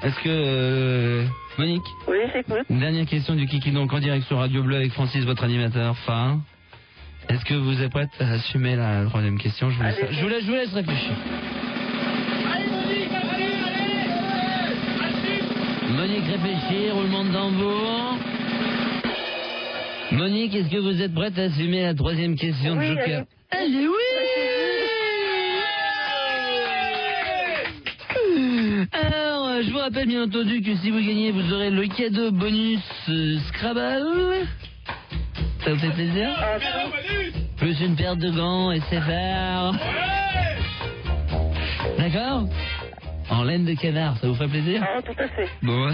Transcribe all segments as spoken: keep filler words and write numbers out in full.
Est-ce que... Euh, Monique? Oui, j'écoute. Une dernière question du Kiki donc en direct sur Radio Bleu avec Francis, votre animateur phare. Est-ce que vous êtes prête à assumer la troisième question? Je vous laisse, je vous laisse, je vous laisse réfléchir. Allez, Monique, allez, allez, allez. Monique réfléchir, roulement de tambour. Monique, est-ce que vous êtes prête à assumer la troisième question de Oui, Joker? allez. Allez, oui. Alors, je vous rappelle bien entendu que si vous gagnez, vous aurez le cadeau bonus euh, Scrabble. Ça vous fait plaisir? Ah, Plus une paire de gants et c'est faire. D'accord? En laine de canard, ça vous ferait plaisir? ah, tout à fait. Bon, ouais.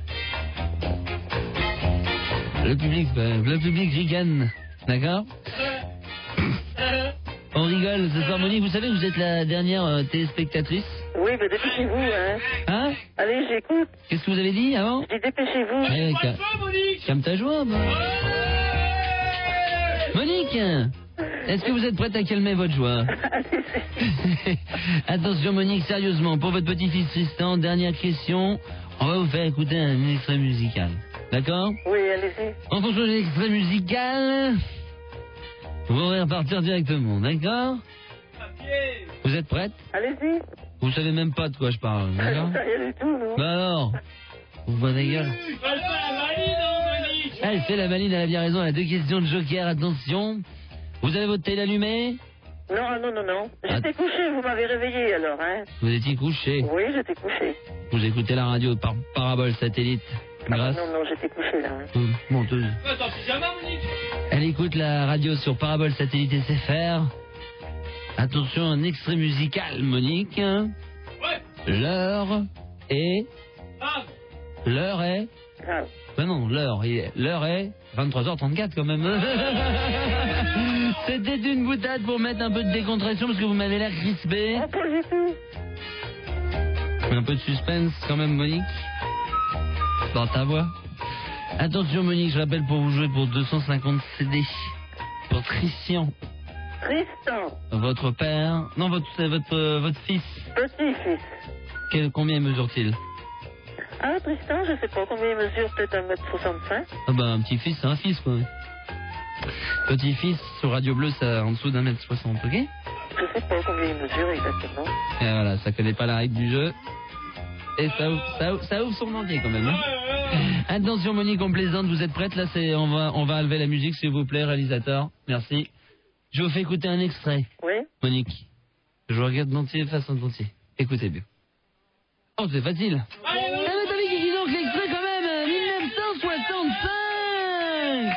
Le public, bah, le public rigole, d'accord? On rigole ce soir, Monique. Vous savez que vous êtes la dernière euh, téléspectatrice? Oui, mais dépêchez-vous, hein. Hein? Allez, j'écoute. Qu'est-ce que vous avez dit avant? Je dis dépêchez-vous. Eh, ca- calme ta joie, bah. Monique, est-ce que vous êtes prête à calmer votre joie? Attention, Monique, sérieusement, pour votre petit-fils Tristan, dernière question, on va vous faire écouter un extrait musical. D'accord? Oui, allez-y. En fonction de l'extrait musical, vous pourrez repartir directement, d'accord? Vous êtes prête? Allez-y. Vous savez même pas de quoi je parle, Je d'accord? ne sais rien du tout, non. Bah alors, vous vous la gueule. Elle fait la maline, elle a bien raison, elle a deux questions de Joker, attention. Vous avez votre télé allumée? Non, non, non, non. J'étais Ah. couché, vous m'avez réveillé alors, hein. Vous étiez couché. Oui, j'étais couché. Vous écoutez la radio par parabole satellite. Ah, Grâce. non, non, j'étais couché là. Hein. Hum, menteuse. Attends, pyjama, Monique. Elle écoute la radio sur parabole satellite S F R. Attention, un extrait musical, Monique. Ouais. L'heure est... Ah. L'heure est... Ah. Ben non, l'heure est... L'heure est... vingt-trois heures trente-quatre quand même. C'était une boutade pour mettre un peu de décontraction parce que vous m'avez l'air crispé. Oh, pas du tout. Un peu de suspense quand même, Monique. Dans ta voix. Attention, Monique, je rappelle pour vous jouer pour deux cent cinquante C D. Pour Christian. Tristan. Votre père... Non, votre, c'est votre, euh, votre fils. Petit-fils. Quel, combien mesure-t-il? Ah, Tristan, je sais pas combien il mesure, peut-être un mètre soixante-cinq. Ah bah, un petit-fils, c'est un fils, quoi. Petit-fils, sur Radio Bleu, c'est en dessous d'un mètre soixante, ok? Et Je sais pas combien il mesure exactement. voilà, ça connaît pas la règle du jeu. Et ça ouvre, ça ouvre, ça ouvre son entier, quand même. Hein. Attention, Monique, on plaisante, vous êtes prête? Là, c'est, on va, on va enlever la musique, s'il vous plaît, réalisateur. Merci. Je vous fais écouter un extrait. Oui. Monique, je vous regarde d'entier face en entier. Écoutez bien. Oh, c'est facile. Ah, mais t'as vu qui dit donc l'extrait quand même, euh, mille neuf cent soixante-cinq.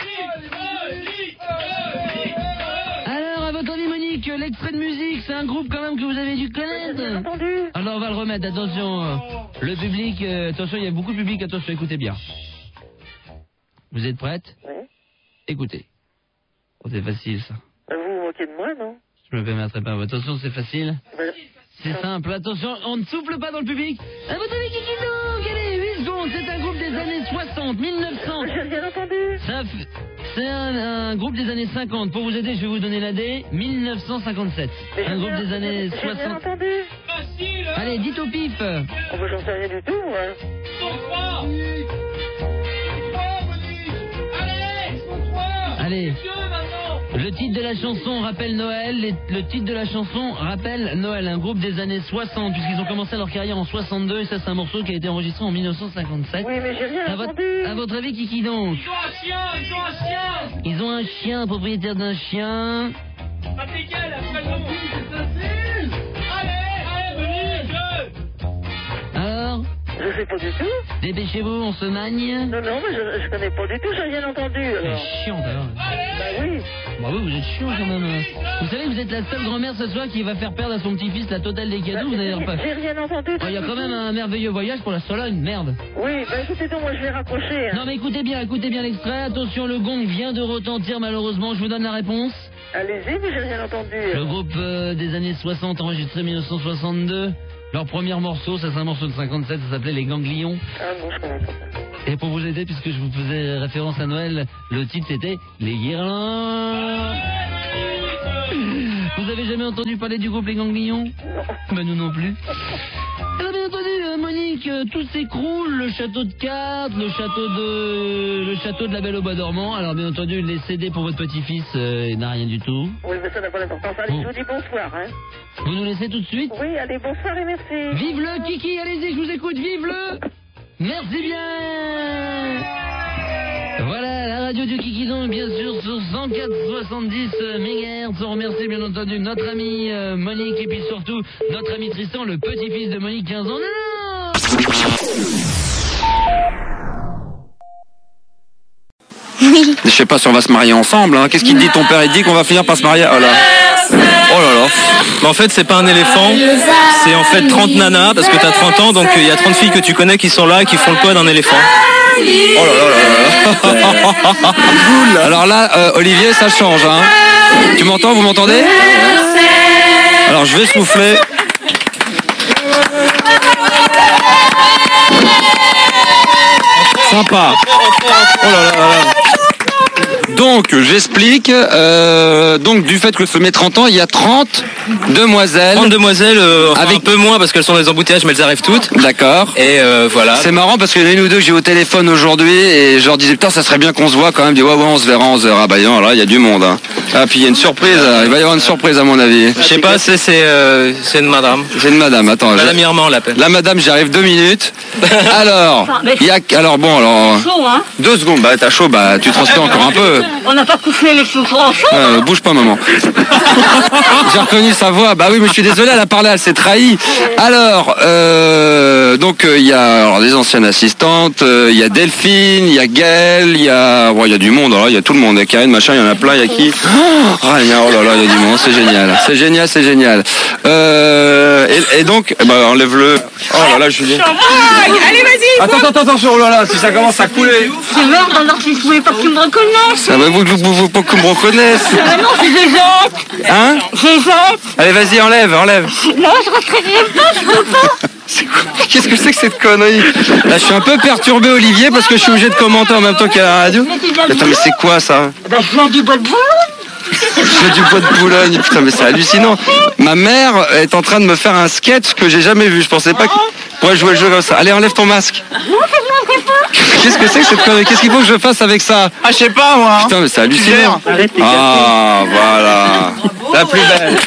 Alors, à votre avis, Monique, l'extrait de musique, c'est un groupe quand même que vous avez dû J'ai bien connaître. entendu. Alors, on va le remettre, attention. euh, Le public, euh, attention, il y a beaucoup de public, attention, écoutez bien. Vous êtes prête? Oui. Écoutez. Oh, c'est facile, ça. Vous vous moquez de moi, non? Je me permettrai pas. Attention, c'est facile. Ben, C'est simple, attention, on ne souffle pas dans le public. À votre avis, qui qui donc? Allez, huit secondes, c'est un groupe des années soixante, mille neuf cents. J'ai rien entendu. Ça f- C'est un, un groupe des années cinquante. Pour vous aider, je vais vous donner l'A D. mille neuf cent cinquante-sept. Mais j'ai Un groupe rien- des années J'ai rien soixante. entendu. Facile. Allez, dites au pif. Oh, ben, j'en sais rien du tout, moi. Ils sont trois. Ils sont trois, Monique. Allez, ils sont trois. Allez. Dieu, maintenant. Le titre de la chanson rappelle Noël. Les- Le titre de la chanson rappelle Noël. Un groupe des années soixante, puisqu'ils ont commencé leur carrière en soixante-deux. Et ça, c'est un morceau qui a été enregistré en mille neuf cent cinquante-sept. Oui, mais j'ai rien À votre, entendu. à votre avis, qui qui donc? Ils ont un chien. Ils ont un chien. Ils ont un chien, propriétaire d'un chien. Impeccable, après le nom. C'est facile. Allez, allez, Monique. Alors, Je sais pas du tout. dépêchez-vous, on se magne. Non, non, mais je, je connais pas du tout, j'ai rien entendu, C'est alors. chiant, d'ailleurs. Bah oui. Bah oui, vous êtes chiant quand même. Vous savez que vous êtes la seule grand-mère ce soir qui va faire perdre à son petit-fils la totale des cadeaux. Vous Bah, n'allez j'ai- pas. J'ai rien entendu. Il y a quand même un merveilleux voyage pour la Sologne, merde. Oui, bah écoutez donc, moi je vais raccrocher. Hein. Non mais écoutez bien, écoutez bien l'extrait. Attention, le gong vient de retentir malheureusement. Je vous donne la réponse. Allez-y, mais j'ai rien entendu. Le groupe euh, des années soixante, enregistré mille neuf cent soixante-deux. Leur premier morceau, ça c'est un morceau de cinquante-sept, ça s'appelait Les Ganglions. Ah non, je connais pas. Et pour vous aider, puisque je vous faisais référence à Noël, le titre c'était Les Guirlandes. Vous avez jamais entendu parler du groupe Les Ganglions? Non. Ben nous non plus. Alors bien entendu, euh, Monique, Monique, euh, tout s'écroule, le château de cartes, le château de le château de la Belle au Bois dormant. Alors bien entendu, les C D pour votre petit-fils euh, n'a rien du tout. Oui, mais ça n'a pas d'importance. Allez, Bon. je vous dis bonsoir, hein. Vous nous laissez tout de suite. Oui, allez, bonsoir et merci. Vive le Kiki, allez-y, je vous écoute, vive le. Merci bien. Voilà, la radio du Kiki donc, bien sûr, sur cent quatre virgule soixante-dix mégahertz. On remercie bien entendu notre amie euh, Monique et puis surtout notre ami Tristan, le petit-fils de Monique, quinze ans. Non, Oui. Je sais pas si on va se marier ensemble, hein. Qu'est-ce qu'il te dit ton père? Il te dit qu'on va finir par se marier. Oh là. Oh là là. Mais en fait, c'est pas un éléphant, c'est en fait trente nanas, parce que t'as trente ans, donc il y a trente filles que tu connais qui sont là et qui font le poids d'un éléphant. Oh là là là là. Cool. Alors là, euh, Olivier, ça change, hein. Tu m'entends? Vous m'entendez? Alors je vais souffler. Sympa. Oh là là là là. Donc, j'explique, euh, donc du fait que ce met trente ans, il y a trente demoiselles. trente demoiselles, euh, enfin, Avec- un peu moins parce qu'elles sont dans les embouteillages, mais elles arrivent toutes. D'accord. Et euh, voilà. C'est marrant parce qu'il y en a une ou deux que j'ai au téléphone aujourd'hui et je leur disais putain ça serait bien qu'on se voit quand même. Ils disent ouais ouais on se verra, on se verra. Bah non là il y a du monde. Hein. Ah puis il y a une surprise, euh, il va y avoir une surprise à mon avis. Je sais pas, c'est c'est euh, c'est une madame. C'est une madame, attends. je- Madame Irma, on l'appelle. La madame j'arrive deux minutes. Alors, il y a alors bon alors Chaud, hein. deux secondes, bah t'as chaud, bah tu transpires encore un peu. On n'a pas couché les cheveux en chaud. Euh, bouge pas maman. J'ai reconnu sa voix. Bah oui mais je suis désolé, elle a parlé, elle s'est trahie. Alors euh, donc il euh, y a alors, des anciennes assistantes, il euh, y a Delphine, il y a Gaëlle, il y a il bon, y a du monde, il y a tout le monde, il y a Karine, machin, il y en a plein, il y a qui oh, il y a, oh là là, il y a du monde, c'est génial. C'est génial, c'est génial. Euh, et, et donc eh ben, enlève-le. Oh là là, Julien. Allez, vas-y. Attends, attends, attention, oh là là, si ça commence à couler. C'est merde, alors si je voulais pas qu'ils me reconnaissent. Ah bah vous, vous, vous, vous, pas qu'on me reconnaisse. Ah non, je les jette. Hein? Je les jette. Allez, vas-y, enlève, enlève. Non, je retirerai pas, je peux pas. C'est quoi? Qu'est-ce que c'est que cette connerie? Là, je suis un peu perturbé, Olivier, parce que je suis obligé de commenter en même temps qu'il y a la radio. Attends, mais c'est quoi ça? Bah, je viens du bois de Boulogne. Je viens du bois de Boulogne. Putain, mais c'est hallucinant. Ma mère est en train de me faire un sketch que j'ai jamais vu. Je pensais pas qu'il pourrait jouer le jeu comme ça. Allez, enlève ton masque. Non, je ne demanderai pas. Qu'est-ce que c'est que cette connerie? Qu'est-ce qu'il faut que je fasse avec ça? Ah, je sais pas moi. Putain, mais c'est hallucinant. Ah, voilà. La plus belle.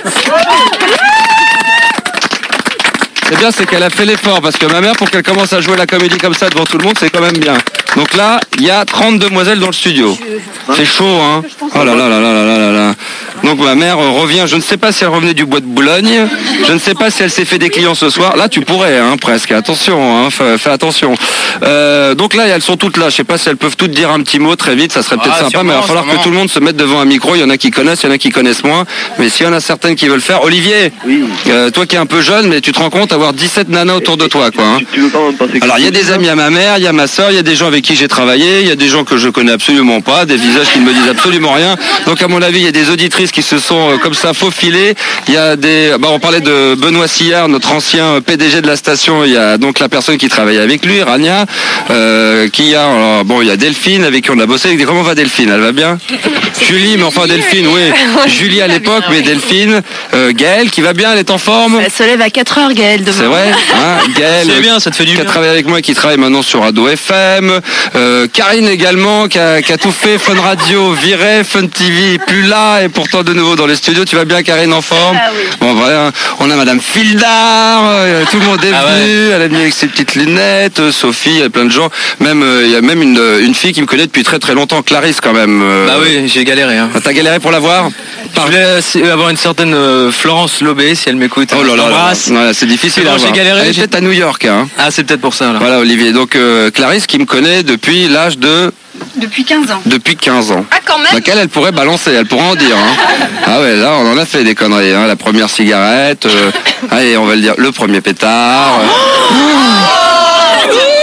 C'est bien, c'est qu'elle a fait l'effort, parce que ma mère, pour qu'elle commence à jouer la comédie comme ça devant tout le monde, c'est quand même bien. Donc là, il y a trente demoiselles dans le studio. C'est chaud, hein. Oh là là là là là là là là. Donc ma mère euh, revient, je ne sais pas si elle revenait du bois de Boulogne, je ne sais pas si elle s'est fait des clients ce soir. Là, tu pourrais, hein, presque. Attention, hein, fais, fais attention. Euh, donc là, elles sont toutes là. Je sais pas si elles peuvent toutes dire un petit mot très vite, ça serait peut-être Ah, sympa, sûrement, mais il va falloir sûrement. que tout le monde se mette devant un micro. Il y en a qui connaissent, il y en a qui connaissent moins. Mais s'il y en a certaines qui veulent faire, Olivier, euh, toi qui es un peu jeune, mais tu te rends compte avoir dix-sept nanas autour de toi, quoi. Hein. Tu, tu veux pas me passer Alors il y a des amis à ma mère, il y a ma soeur, il y a des gens avec qui j'ai travaillé, il y a des gens que je connais absolument pas, des visages qui ne me disent absolument rien. Donc à mon avis, il y a des auditrices qui se sont euh, comme ça faufilées. Il y a des, bah, on parlait de Benoît Sillard, notre ancien P D G de la station. Il y a donc la personne qui travaille avec lui, Rania, euh, qui a, alors, bon, il y a Delphine avec qui on a bossé. Comment va Delphine? Elle va bien? Julie, mais enfin Delphine, oui. Julie à l'époque, mais Delphine, euh, Gaëlle qui va bien, elle est en forme. Elle se lève à quatre heures, Gaëlle, demain. C'est vrai, hein, Gaëlle. C'est bien, ça te fait du qui a bien. travaillé avec moi, qui travaille maintenant sur Ado F M. Euh, Karine également, qui a, qui a tout fait, Fun Radio, viré, Fun T V, plus là, et pourtant de nouveau dans les studios. Tu vas bien, Karine, en forme? Ah oui. Bon, voilà, on a Madame Fildar, euh, tout le monde est Ah ouais. venu, elle est venue avec ses petites lunettes, euh, Sophie, il y a plein de gens. Même, euh, il y a même une, une fille qui me connaît depuis très très longtemps, Clarisse quand même. Euh, Bah oui, j'ai galéré. Hein. T'as galéré pour la voir? Je voulais euh, avoir une certaine euh, Florence Lobé, si elle m'écoute. Oh là Je là, là, l'embrasse. là, c'est difficile Non, à j'ai voir. galéré, Elle est j'ai- peut-être à New York, hein. Ah, c'est peut-être pour ça, là. Voilà Olivier, donc euh, Clarisse qui me connaît depuis l'âge de Depuis quinze ans. depuis quinze ans. Ah, quand même. Laquelle elle pourrait balancer, elle pourrait en dire. Hein. Ah ouais, là on en a fait des conneries. Hein. La première cigarette, euh, allez on va le dire, le premier pétard. euh.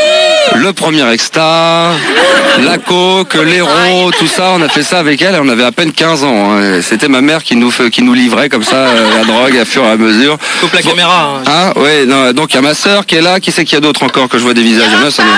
le premier extra, la coke, l'héros, tout ça. On a fait ça avec elle. On avait à peine quinze ans. Hein. C'était ma mère qui nous fait, qui nous livrait comme ça euh, la drogue à fur et à mesure. Coupe la bon. caméra. Hein. Ah ouais. Non, donc il y a ma sœur qui est là. Qui c'est qu'il y a d'autres encore que je vois des visages? Il y en a, ça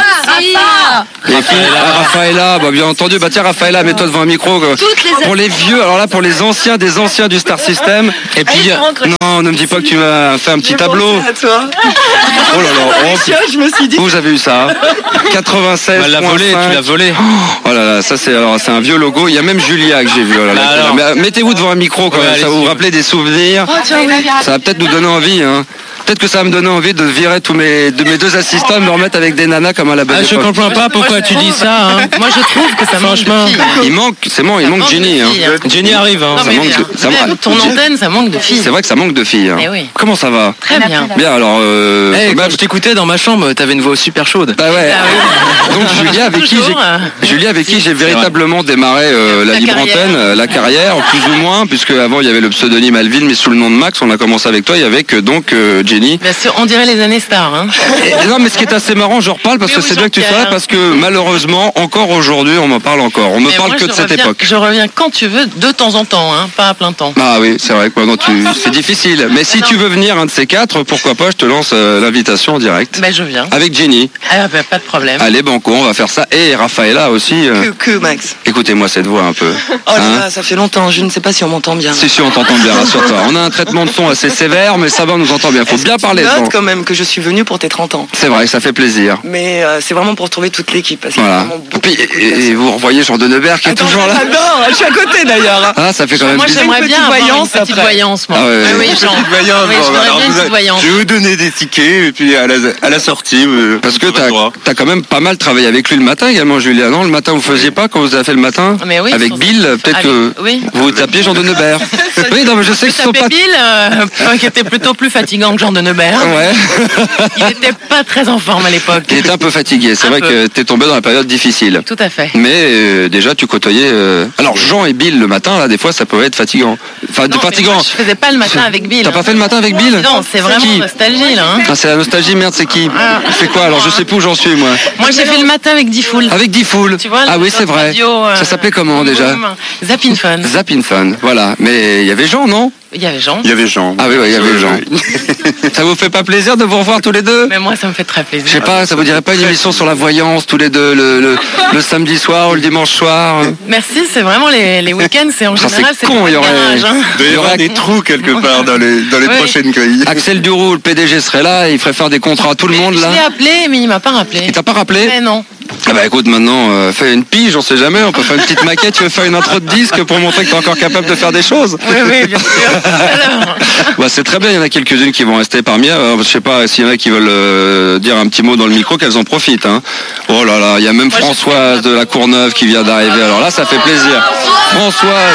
est... Et puis ah, Raphaëla, bah bien entendu. Bah tiens Raphaëla, mets-toi devant un micro. Quoi. Les... Pour les vieux, alors là pour les anciens, des anciens du Star System. Et puis non, ne me dis pas que tu m'as fait un petit tableau. À toi. Oh là là. Oh, je me suis dit. vous avez eu ça. quatre-vingt-seize. Elle l'a volé, tu l'as volé. Oh là là, ça c'est alors c'est un vieux logo. Il y a même Julia que j'ai vu. Oh là là, alors. Mais, mettez-vous devant un micro quand Ouais, même. Ça va vous allez-y. rappeler des souvenirs. Oh, tiens, oui. Ça va peut-être nous donner envie. Hein. Peut-être que ça va me donner envie de virer tous mes, de mes deux assistants et me remettre avec des nanas comme à la bonne Ah, je époque. comprends pas pourquoi tu dis ça. Hein. Moi, je trouve que ça manque Franchement. de filles. Il manque, c'est bon, il Ça manque manque Jenny. de Hein. filles, hein. Jenny arrive. Hein. Non, Ça mais manque bien. de- ça Même manque. ton antenne, ça manque de filles. C'est vrai que ça manque de filles. Hein. Eh oui. Comment ça va? Très bien. Bien alors. Euh, Hey, même- quand je t'écoutais dans ma chambre, t'avais une voix super chaude. Bah ouais. Ah oui. Donc Julia avec qui j'ai Toujours, euh, Julia avec qui j'ai véritablement démarré euh, la, La libre carrière. antenne, euh, la carrière, plus ou moins, puisque avant il y avait le pseudonyme Alvin, mais sous le nom de Max. On a commencé avec toi et avec euh, donc euh, Jenny. Bien sûr, on dirait les années stars. Hein. Et, non, mais ce qui est assez marrant, je reparle parce Mais que oui, c'est bien que tu Jean-Pierre. sois là, parce que malheureusement, encore aujourd'hui, on m'en parle encore. On me Mais parle moi, que je de cette reviens- époque. Je reviens quand tu veux, de temps en temps, hein, pas à plein temps. Ah oui, c'est vrai que maintenant tu, c'est difficile. Mais si non. tu veux venir un de ces quatre, pourquoi pas, je te lance euh, l'invitation en direct. Ben, je viens. Avec Jenny. Ah, ben, pas de problème. Allez, Banco, on va faire ça. Et Raphaëla aussi. euh, Que, que Max. Écoutez-moi cette voix un peu. Oh là Hein là, ça fait longtemps, je ne sais pas si on m'entend bien. Si, si, on t'entend bien, rassure-toi. On a un traitement de son assez sévère, mais ça va, on nous entend bien. Faut Est-ce bien que parler tu dedans. notes quand même que je suis venu pour tes trente ans. C'est vrai, ça fait plaisir. Mais euh, c'est vraiment pour retrouver toute l'équipe. Parce qu'il y a Voilà. vraiment Et, beaucoup, puis, beaucoup de et- et personnes. vous revoyez Jean Denebert qui est Attends, toujours là. j'adore, je suis à côté d'ailleurs. Ah, ça fait quand même Moi, bizarre. j'aimerais Une bien petite avoir une voyance petite après. voyance, moi. Ah ouais, Ah oui, ouais. Jean. Voyance, Oui, bon, je voudrais alors bien une vous petite a- voyance. je vais vous donner des tickets et puis à la, à la sortie. euh, Parce que vous aurez t'as droit. as quand même pas mal travaillé avec lui le matin également, Julia. Non, le matin vous faisiez pas quand vous avez fait le matin Mais oui, avec sur- Bill, peut-être avec- que oui. vous tapiez Jean Denebert. Oui, non, mais je sais que ce sont Tapé pas. Bill, euh, enfin, qui était plutôt plus fatigant que Jean de Neubert. Ouais. Il était pas très en forme à l'époque. Il était un peu fatigué. C'est Un vrai peu. que t'es tombé dans la période difficile. Tout à fait. Mais euh, déjà tu côtoyais. euh, Alors Jean et Bill le matin là, des fois ça peut être fatigant. Enfin, Non, mais fatigant. moi, je faisais pas le matin avec Bill. T'as pas fait le matin avec Bill? Non, c'est vraiment qui nostalgie là. Hein. Ah, c'est la nostalgie, merde, c'est qui? Ah. Il fait quoi alors? Je sais plus où j'en suis moi. Moi j'ai fait le matin avec Diffoul. Avec Diffoul. Tu vois, Ah le- oui, c'est notre vrai. radio, euh, Ça s'appelait comment déjà? Zappin Fun. Zappin Fun, voilà. Mais il y avait Jean, non? Il y avait Jean. Il y avait Jean. Ah oui, oui, il y avait Oui, Jean. oui. Ça vous fait pas plaisir de vous revoir tous les deux? Mais moi ça me fait très plaisir. Je sais pas, ça vous dirait pas une émission sur la voyance tous les deux le, le, le samedi soir ou le dimanche soir? Merci, c'est vraiment les, les week-ends, c'est en Ah, général c'est c'est con, le il y aurait- garage. Hein. Il doit y Il y avoir aurait- des trous quelque part dans les, dans les Oui. prochaines cueilles. Axel Duroux, le P D G serait là, il ferait faire des contrats à tout le monde Je là. l'ai appelé mais il m'a pas rappelé. Il t'a pas rappelé? Mais non. Ah bah écoute, maintenant, euh, fais une pige, on sait jamais, on peut faire une petite maquette, tu veux faire une intro de disque pour montrer que t'es encore capable de faire des choses. Oui, oui, bien sûr. Alors, Bah c'est très bien, il y en a quelques-unes qui vont rester parmi elles. Alors, je sais pas s'il y en a qui veulent euh, dire un petit mot dans le micro, qu'elles en profitent. Hein. Oh là là, il y a même Moi, je- Françoise de la Courneuve qui vient d'arriver. Alors là, ça fait plaisir. Françoise.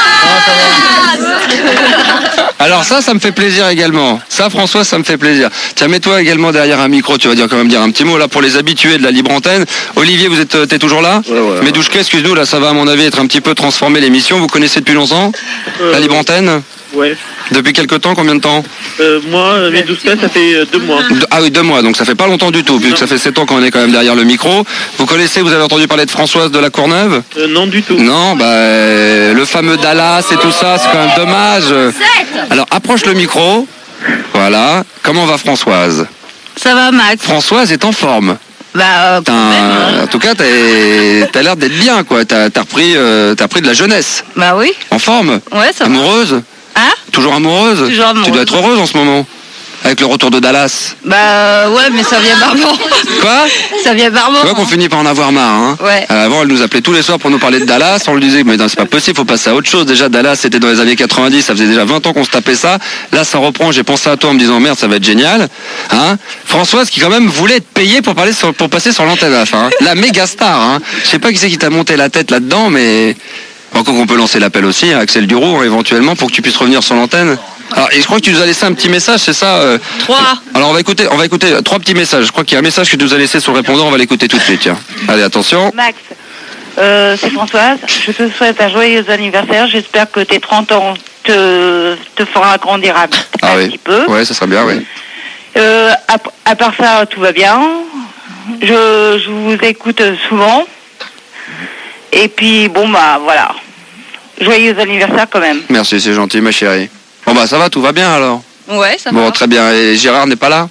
Alors ça, ça me fait plaisir également. Ça, François, ça me fait plaisir. Tiens, mets-toi également derrière un micro, tu vas dire quand même dire un petit mot là pour les habitués de la libre antenne. Olivier, vous êtes, euh, t'es toujours là? Ouais, ouais, Mais Douchka, excuse-nous, là, ça va à mon avis être un petit peu transformé l'émission. Vous connaissez depuis longtemps la libre antenne? Ouais. Depuis quelque temps, combien de temps? Euh, moi, mes douze cas, ça fait euh, deux mois. De- Ah oui, deux mois, donc ça fait pas longtemps du tout, puisque ça fait sept ans qu'on est quand même derrière le micro. Vous connaissez, vous avez entendu parler de Françoise de la Courneuve? Euh, non, du tout. Non, bah euh, le fameux Dallas et tout ça, c'est quand même dommage. Alors approche le micro. Voilà. Comment va Françoise? Ça va, Max? Françoise est en forme. Bah, euh, T'as quand un- même, hein. En tout cas, t'as t'as l'air d'être bien, quoi. T'as t'as repris, euh, t'as repris de la jeunesse. Bah oui. En forme. Ouais, ça va. Amoureuse. Hein? Toujours amoureuse. Toujours amoureuse. Tu dois être heureuse en ce moment. Avec le retour de Dallas. Bah, euh, ouais, mais ça vient barbant. Quoi? Ça vient barbant. Tu vois qu'on finit par en avoir marre. Hein. Ouais. Euh, avant, elle nous appelait tous les soirs pour nous parler de Dallas. On lui disait, mais non, c'est pas possible, faut passer à autre chose. Déjà, Dallas, c'était dans les années quatre-vingt-dix. Ça faisait déjà vingt ans qu'on se tapait ça. Là, ça reprend. J'ai pensé à toi en me disant, merde, ça va être génial. Hein. Françoise, qui quand même voulait être payée pour, parler sur- pour passer sur l'antenne à la fin. Hein. La méga star. Hein. Je sais pas qui c'est qui t'a monté la tête là-dedans, mais encore qu'on peut lancer l'appel aussi à Axel Duroux, éventuellement, pour que tu puisses revenir sur l'antenne. Alors, et je crois que tu nous as laissé un petit message, c'est ça euh... Trois. Alors on va écouter, on va écouter trois petits messages. Je crois qu'il y a un message que tu nous as laissé sur le répondeur, on va l'écouter tout de suite. Tiens. Allez, attention. Max, euh, c'est Françoise. Je te souhaite un joyeux anniversaire. J'espère que tes trente ans te, te fera grandir un, Ah un oui. petit peu. Ouais, ça serait bien, oui. Euh, à, à part ça, tout va bien. Je, je vous écoute souvent. Et puis, bon, bah, voilà. Joyeux anniversaire quand même. Merci, c'est gentil, ma chérie. Bon bah ça va, tout va bien alors. Ouais, ça Bon, va. très bien. Et Gérard n'est pas là?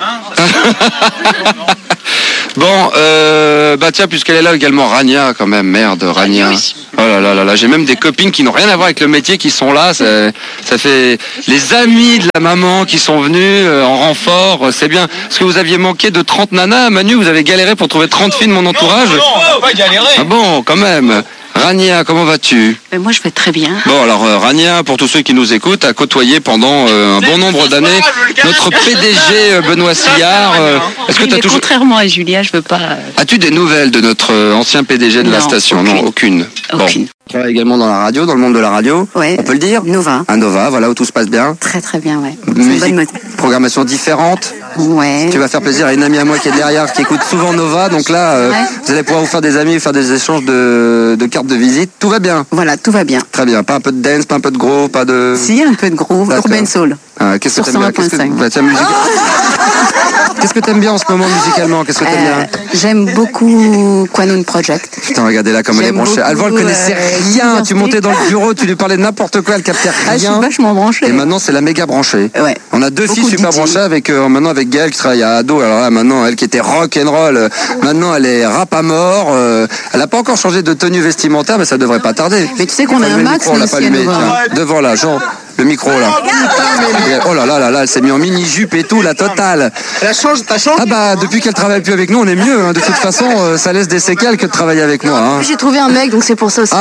Bon, euh, bah tiens, puisqu'elle est là également, Rania quand même, merde, Rania. Oh là là là là, j'ai même des copines qui n'ont rien à voir avec le métier qui sont là. Ça, ça fait les amis de la maman qui sont venus euh, en renfort, c'est bien. Parce que vous aviez manqué de trente nanas, Manu, vous avez galéré pour trouver trente filles de mon entourage. Non, on va pas galérer. Ah bon, quand même. Rania, comment vas-tu? Mais moi, je vais très bien. Bon, alors euh, Rania, pour tous ceux qui nous écoutent, a côtoyé pendant euh, un bon nombre d'années notre P D G euh, Benoît Sillard. Euh, Est-ce que Oui, tu as mais toujours... contrairement à Julia, je veux pas. euh, As-tu des nouvelles de notre euh, ancien P D G de la Non, station? aucune. Non, aucune. Aucune. Bon. Tu travailles également dans la radio, dans le monde de la radio. Ouais. On peut le dire? Nova. Un Nova, voilà, où tout se passe bien. Très très bien, ouais. C'est une Musique, bonne mode. programmation différente. Ouais. Tu vas faire plaisir à une amie à moi qui est derrière, qui écoute souvent Nova. Donc là, euh, Ouais. vous allez pouvoir vous faire des amis, faire des échanges de, de cartes de visite. Tout va bien. Voilà, tout va bien. Très bien. Pas un peu de dance, pas un peu de gros, pas de... Si, un peu de groove, D'accord. urban soul. Ah, qu'est-ce que Sur t'aimes bien? Qu'est-ce que... cent un point cinq. Bah, tiens, musique- Qu'est-ce que t'aimes bien en ce moment musicalement? Qu'est-ce que t'aimes Euh, bien? J'aime beaucoup Quanun Project. Putain, regardez là comme elle est j'aime branchée. beaucoup, Alvan, elle connaissait euh, rien. Tu diversité. montais dans le bureau, tu lui parlais de n'importe quoi, elle captait Ah, je suis rien. vachement branchée. Et maintenant, c'est la méga branchée. Ouais. On a deux Beaucoup filles de super D J. branchées avec euh, maintenant avec Gaëlle qui travaille à Ado. Alors là, maintenant, elle qui était rock and roll, euh, maintenant elle est rap à mort. euh, elle n'a pas encore changé de tenue vestimentaire, mais ça devrait pas tarder. Mais tu sais qu'on a un Allumez le max, micro, on l'a nous, pas ici, à allumé. Nova. Tiens, devant là, Jean, le micro là. Oh là là là là, elle s'est mis en mini jupe et tout, la totale. Elle a changé, t'as changé. Ah bah depuis qu'elle travaille plus avec nous, on est mieux. Hein. De toute façon, euh, ça laisse des séquelles que de travailler avec moi. Hein. J'ai trouvé un mec, donc c'est pour ça aussi.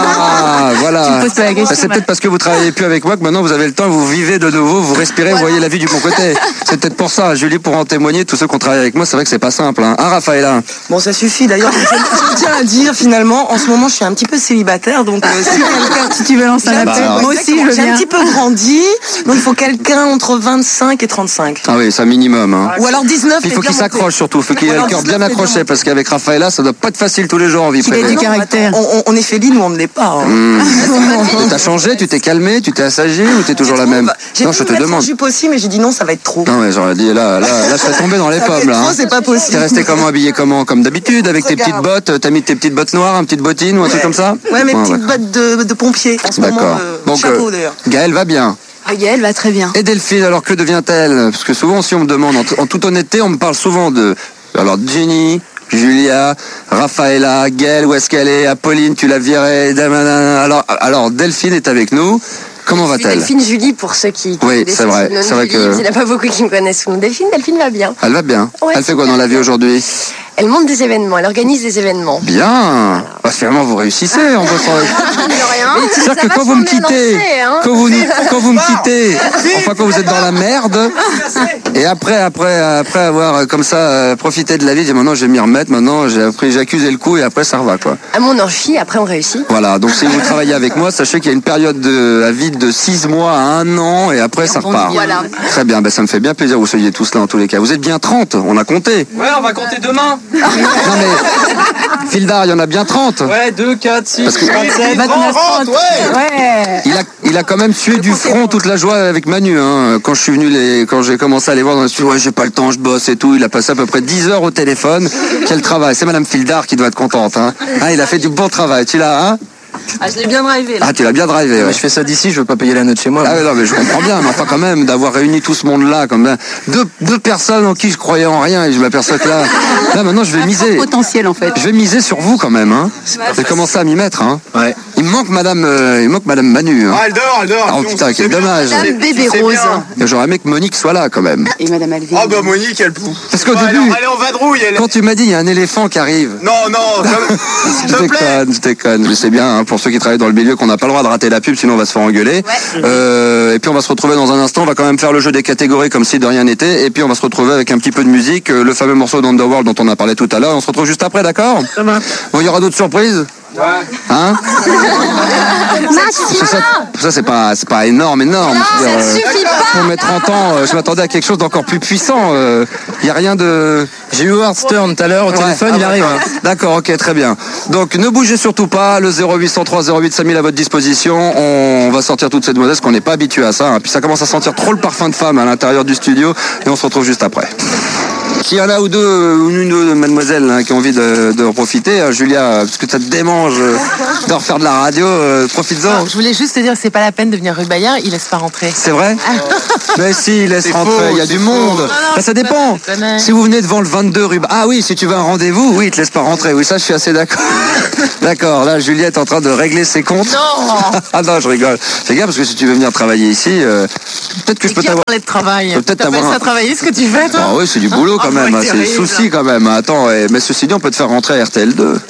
Ah, voilà. Tu me poses pas la question, Bah, c'est peut-être parce que vous travaillez plus avec moi que maintenant vous avez le temps, vous vivez de nouveau, vous respirez, vous voyez la vie du bon côté. C'est peut-être pour ça, Julie, pour en témoigner, tous ceux qui ont travaillé avec moi, c'est vrai que c'est pas simple. Hein, hein Raphaël? Bon, ça suffit d'ailleurs. Je, je tiens à dire finalement, en ce moment, je suis un petit peu célibataire, donc euh, si quelqu'un. Si tu veux lancer un J'ai un appel, petit- moi aussi, je veux J'ai un bien. petit peu grandi, donc il faut quelqu'un entre vingt-cinq et trente-cinq. Ah oui, c'est un minimum. Hein. Ou alors dix-neuf. Il faut et qu'il bien monté. s'accroche surtout, il faut qu'il ait le cœur bien accroché parce qu'avec Raphaël, ça doit pas être facile tous les jours en vie Qu'il ait privée. du caractère. On, on- on est féline ou on ne l'est pas. hein. Mmh. T'as changé, tu t'es calmé, tu t'es assagi ou t'es toujours la même? J'ai Non, pu je me te mettre en demande. jupe aussi, mais j'ai dit non, ça va être trop. Non mais j'aurais dit là, là, là, je serais tombé dans les Ça va pommes être là. trop, Hein. c'est pas possible. T'es resté comment, habillé comment? Comme d'habitude, avec tes petites Regarde. bottes, t'as mis tes petites bottes noires, une petite bottine ou un truc comme ça? Ouais, mes Ouais, petites ouais. bottes de, de pompier en ce moment. D'accord. euh, Donc, chapeau euh, d'ailleurs. Gaëlle va bien. Ah, Gaëlle va très bien. Et Delphine, alors que devient-elle? Parce que souvent, si on me demande, en, t- en toute honnêteté, on me parle souvent de... Alors, Jenny, Julia, Raphaëla, Gaëlle, où est-ce qu'elle est? Apolline, tu l'as virée. Damana. Alors, alors, Delphine est avec nous. Comment va-t-elle? Delphine Julie, pour ceux qui qui Oui, connaissent c'est vrai, sous le nom de c'est vrai Julie, que- parce qu'il n'y en a pas beaucoup qui me connaissent sous le nom de Delphine. Delphine va bien. Elle va bien. Ouais, Elle fait quoi super dans la vie bien. aujourd'hui? Elle monte des événements, elle organise des événements. Bien. Bah, finalement, vous réussissez en bossant avec... De rien. C'est-à-dire Ça que va quand vous me bien quittez, lancer, hein. quand vous, quand vous me quittez, enfin quand vous êtes dans la merde, et après, après, après avoir euh, comme ça euh, profité de la vie, j'ai dit maintenant je vais m'y remettre, maintenant j'ai appris, j'ai accusé le coup et après ça va quoi. À mon amphi, après on réussit. Voilà, donc si vous travaillez avec moi, sachez qu'il y a une période de, à vide de six mois à un an et après ça repart. Voilà. Très bien, ben, ça me fait bien plaisir que vous soyez tous là en tous les cas. Vous êtes bien trente, on a compté. Ouais, on va compter demain. Non mais, Fildar, il y en a bien trente. Ouais, deux, quatre, six, Parce que- vingt-sept, vingt-neuf, trente, ouais. Ouais. Il a, il a quand même sué du front toute la joie avec Manu. Hein. Quand je suis venu, les, quand j'ai commencé à les voir dans le studio, ouais, j'ai pas le temps, je bosse et tout. Il a passé à peu près dix heures au téléphone. Quel travail. C'est Madame Fildar qui doit être contente. Hein. Hein, il a fait du bon travail. Tu l'as, hein? Ah, je l'ai bien drivé là. Ah, tu l'as bien drivé. Ouais. Je fais ça d'ici, je veux pas payer la note chez moi. Ah ouais, non, mais je comprends bien, mais enfin quand même, d'avoir réuni tout ce monde-là, comme ben, deux, deux personnes en qui je croyais en rien, et je m'aperçois que là, là maintenant je vais miser. Potentiel en fait. Je vais miser sur vous quand même, hein. J'ai commencé à m'y mettre, hein. Ouais. Il me manque Madame, euh, il me manque Madame Manu. Hein. Ah, elle dort, elle dort. Oh putain, quel dommage. Madame Bébé c'est Rose. bien. Et J'aurais aimé que Monique soit là quand même. Et Madame Alvin. Ah, bah Monique, elle pouf. Parce qu'au Ah, elle, début, elle est en vadrouille, elle. quand tu m'as dit il y a un éléphant qui arrive. Non, non, comme- s'il Je te plaît. déconne, je déconne. Je sais bien, hein, pour ceux qui travaillent dans le milieu, qu'on n'a pas le droit de rater la pub, sinon on va se faire engueuler. Euh, et puis on va se retrouver dans un instant, on va quand même faire le jeu des catégories comme si de rien n'était. Et puis on va se retrouver avec un petit peu de musique, euh, le fameux morceau d'Underworld dont on a parlé tout à l'heure. On se retrouve juste après, d'accord? Bon, il y aura d'autres surprises? Hein? Tout ça, tout ça c'est pas, c'est pas énorme, énorme. Je veux dire, euh, Pour mes trente ans, euh, je m'attendais à quelque chose d'encore plus puissant. Il y a rien de... J'ai eu Howard Stern tout à l'heure au Ouais, téléphone, ah il bah, arrive. hein. D'accord, ok, très bien. Donc ne bougez surtout pas, le zéro huit cent trois zéro huit cinq mille à votre disposition. On va sortir toute cette modeste qu'on n'est pas habitué à ça. Hein. Puis ça commence à sentir trop le parfum de femme à l'intérieur du studio et on se retrouve juste après. S'il y en a ou deux, ou une ou deux mademoiselles hein, qui ont envie de, de en profiter, hein, Julia, parce que ça te démange euh, de refaire de la radio, euh, profites-en. Je voulais juste te dire que c'est pas la peine de venir rue Bayard, il laisse pas rentrer. C'est vrai? Mais si, laisse C'est rentrer, faux, il y a du c'est monde. faux. Non, non, Bah, ça je dépend. te connais. Si vous venez devant le vingt-deux rue... Ah oui, si tu veux un rendez-vous, oui, il te laisse pas rentrer. Oui, ça, je suis assez d'accord. D'accord, là, Juliette est en train de régler ses comptes. Non. Ah non, je rigole. Fais gaffe, parce que si tu veux venir travailler ici, euh, peut-être que je peux Qui a t'avoir... parlé de travail? Peut-être T'appelles avoir ça un- travailler ce que tu fais, toi? Ah oui, c'est du boulot quand Oh, même, ouais, hein, c'est le terrible. souci quand même. Attends, eh, mais ceci dit, on peut te faire rentrer à R T L deux.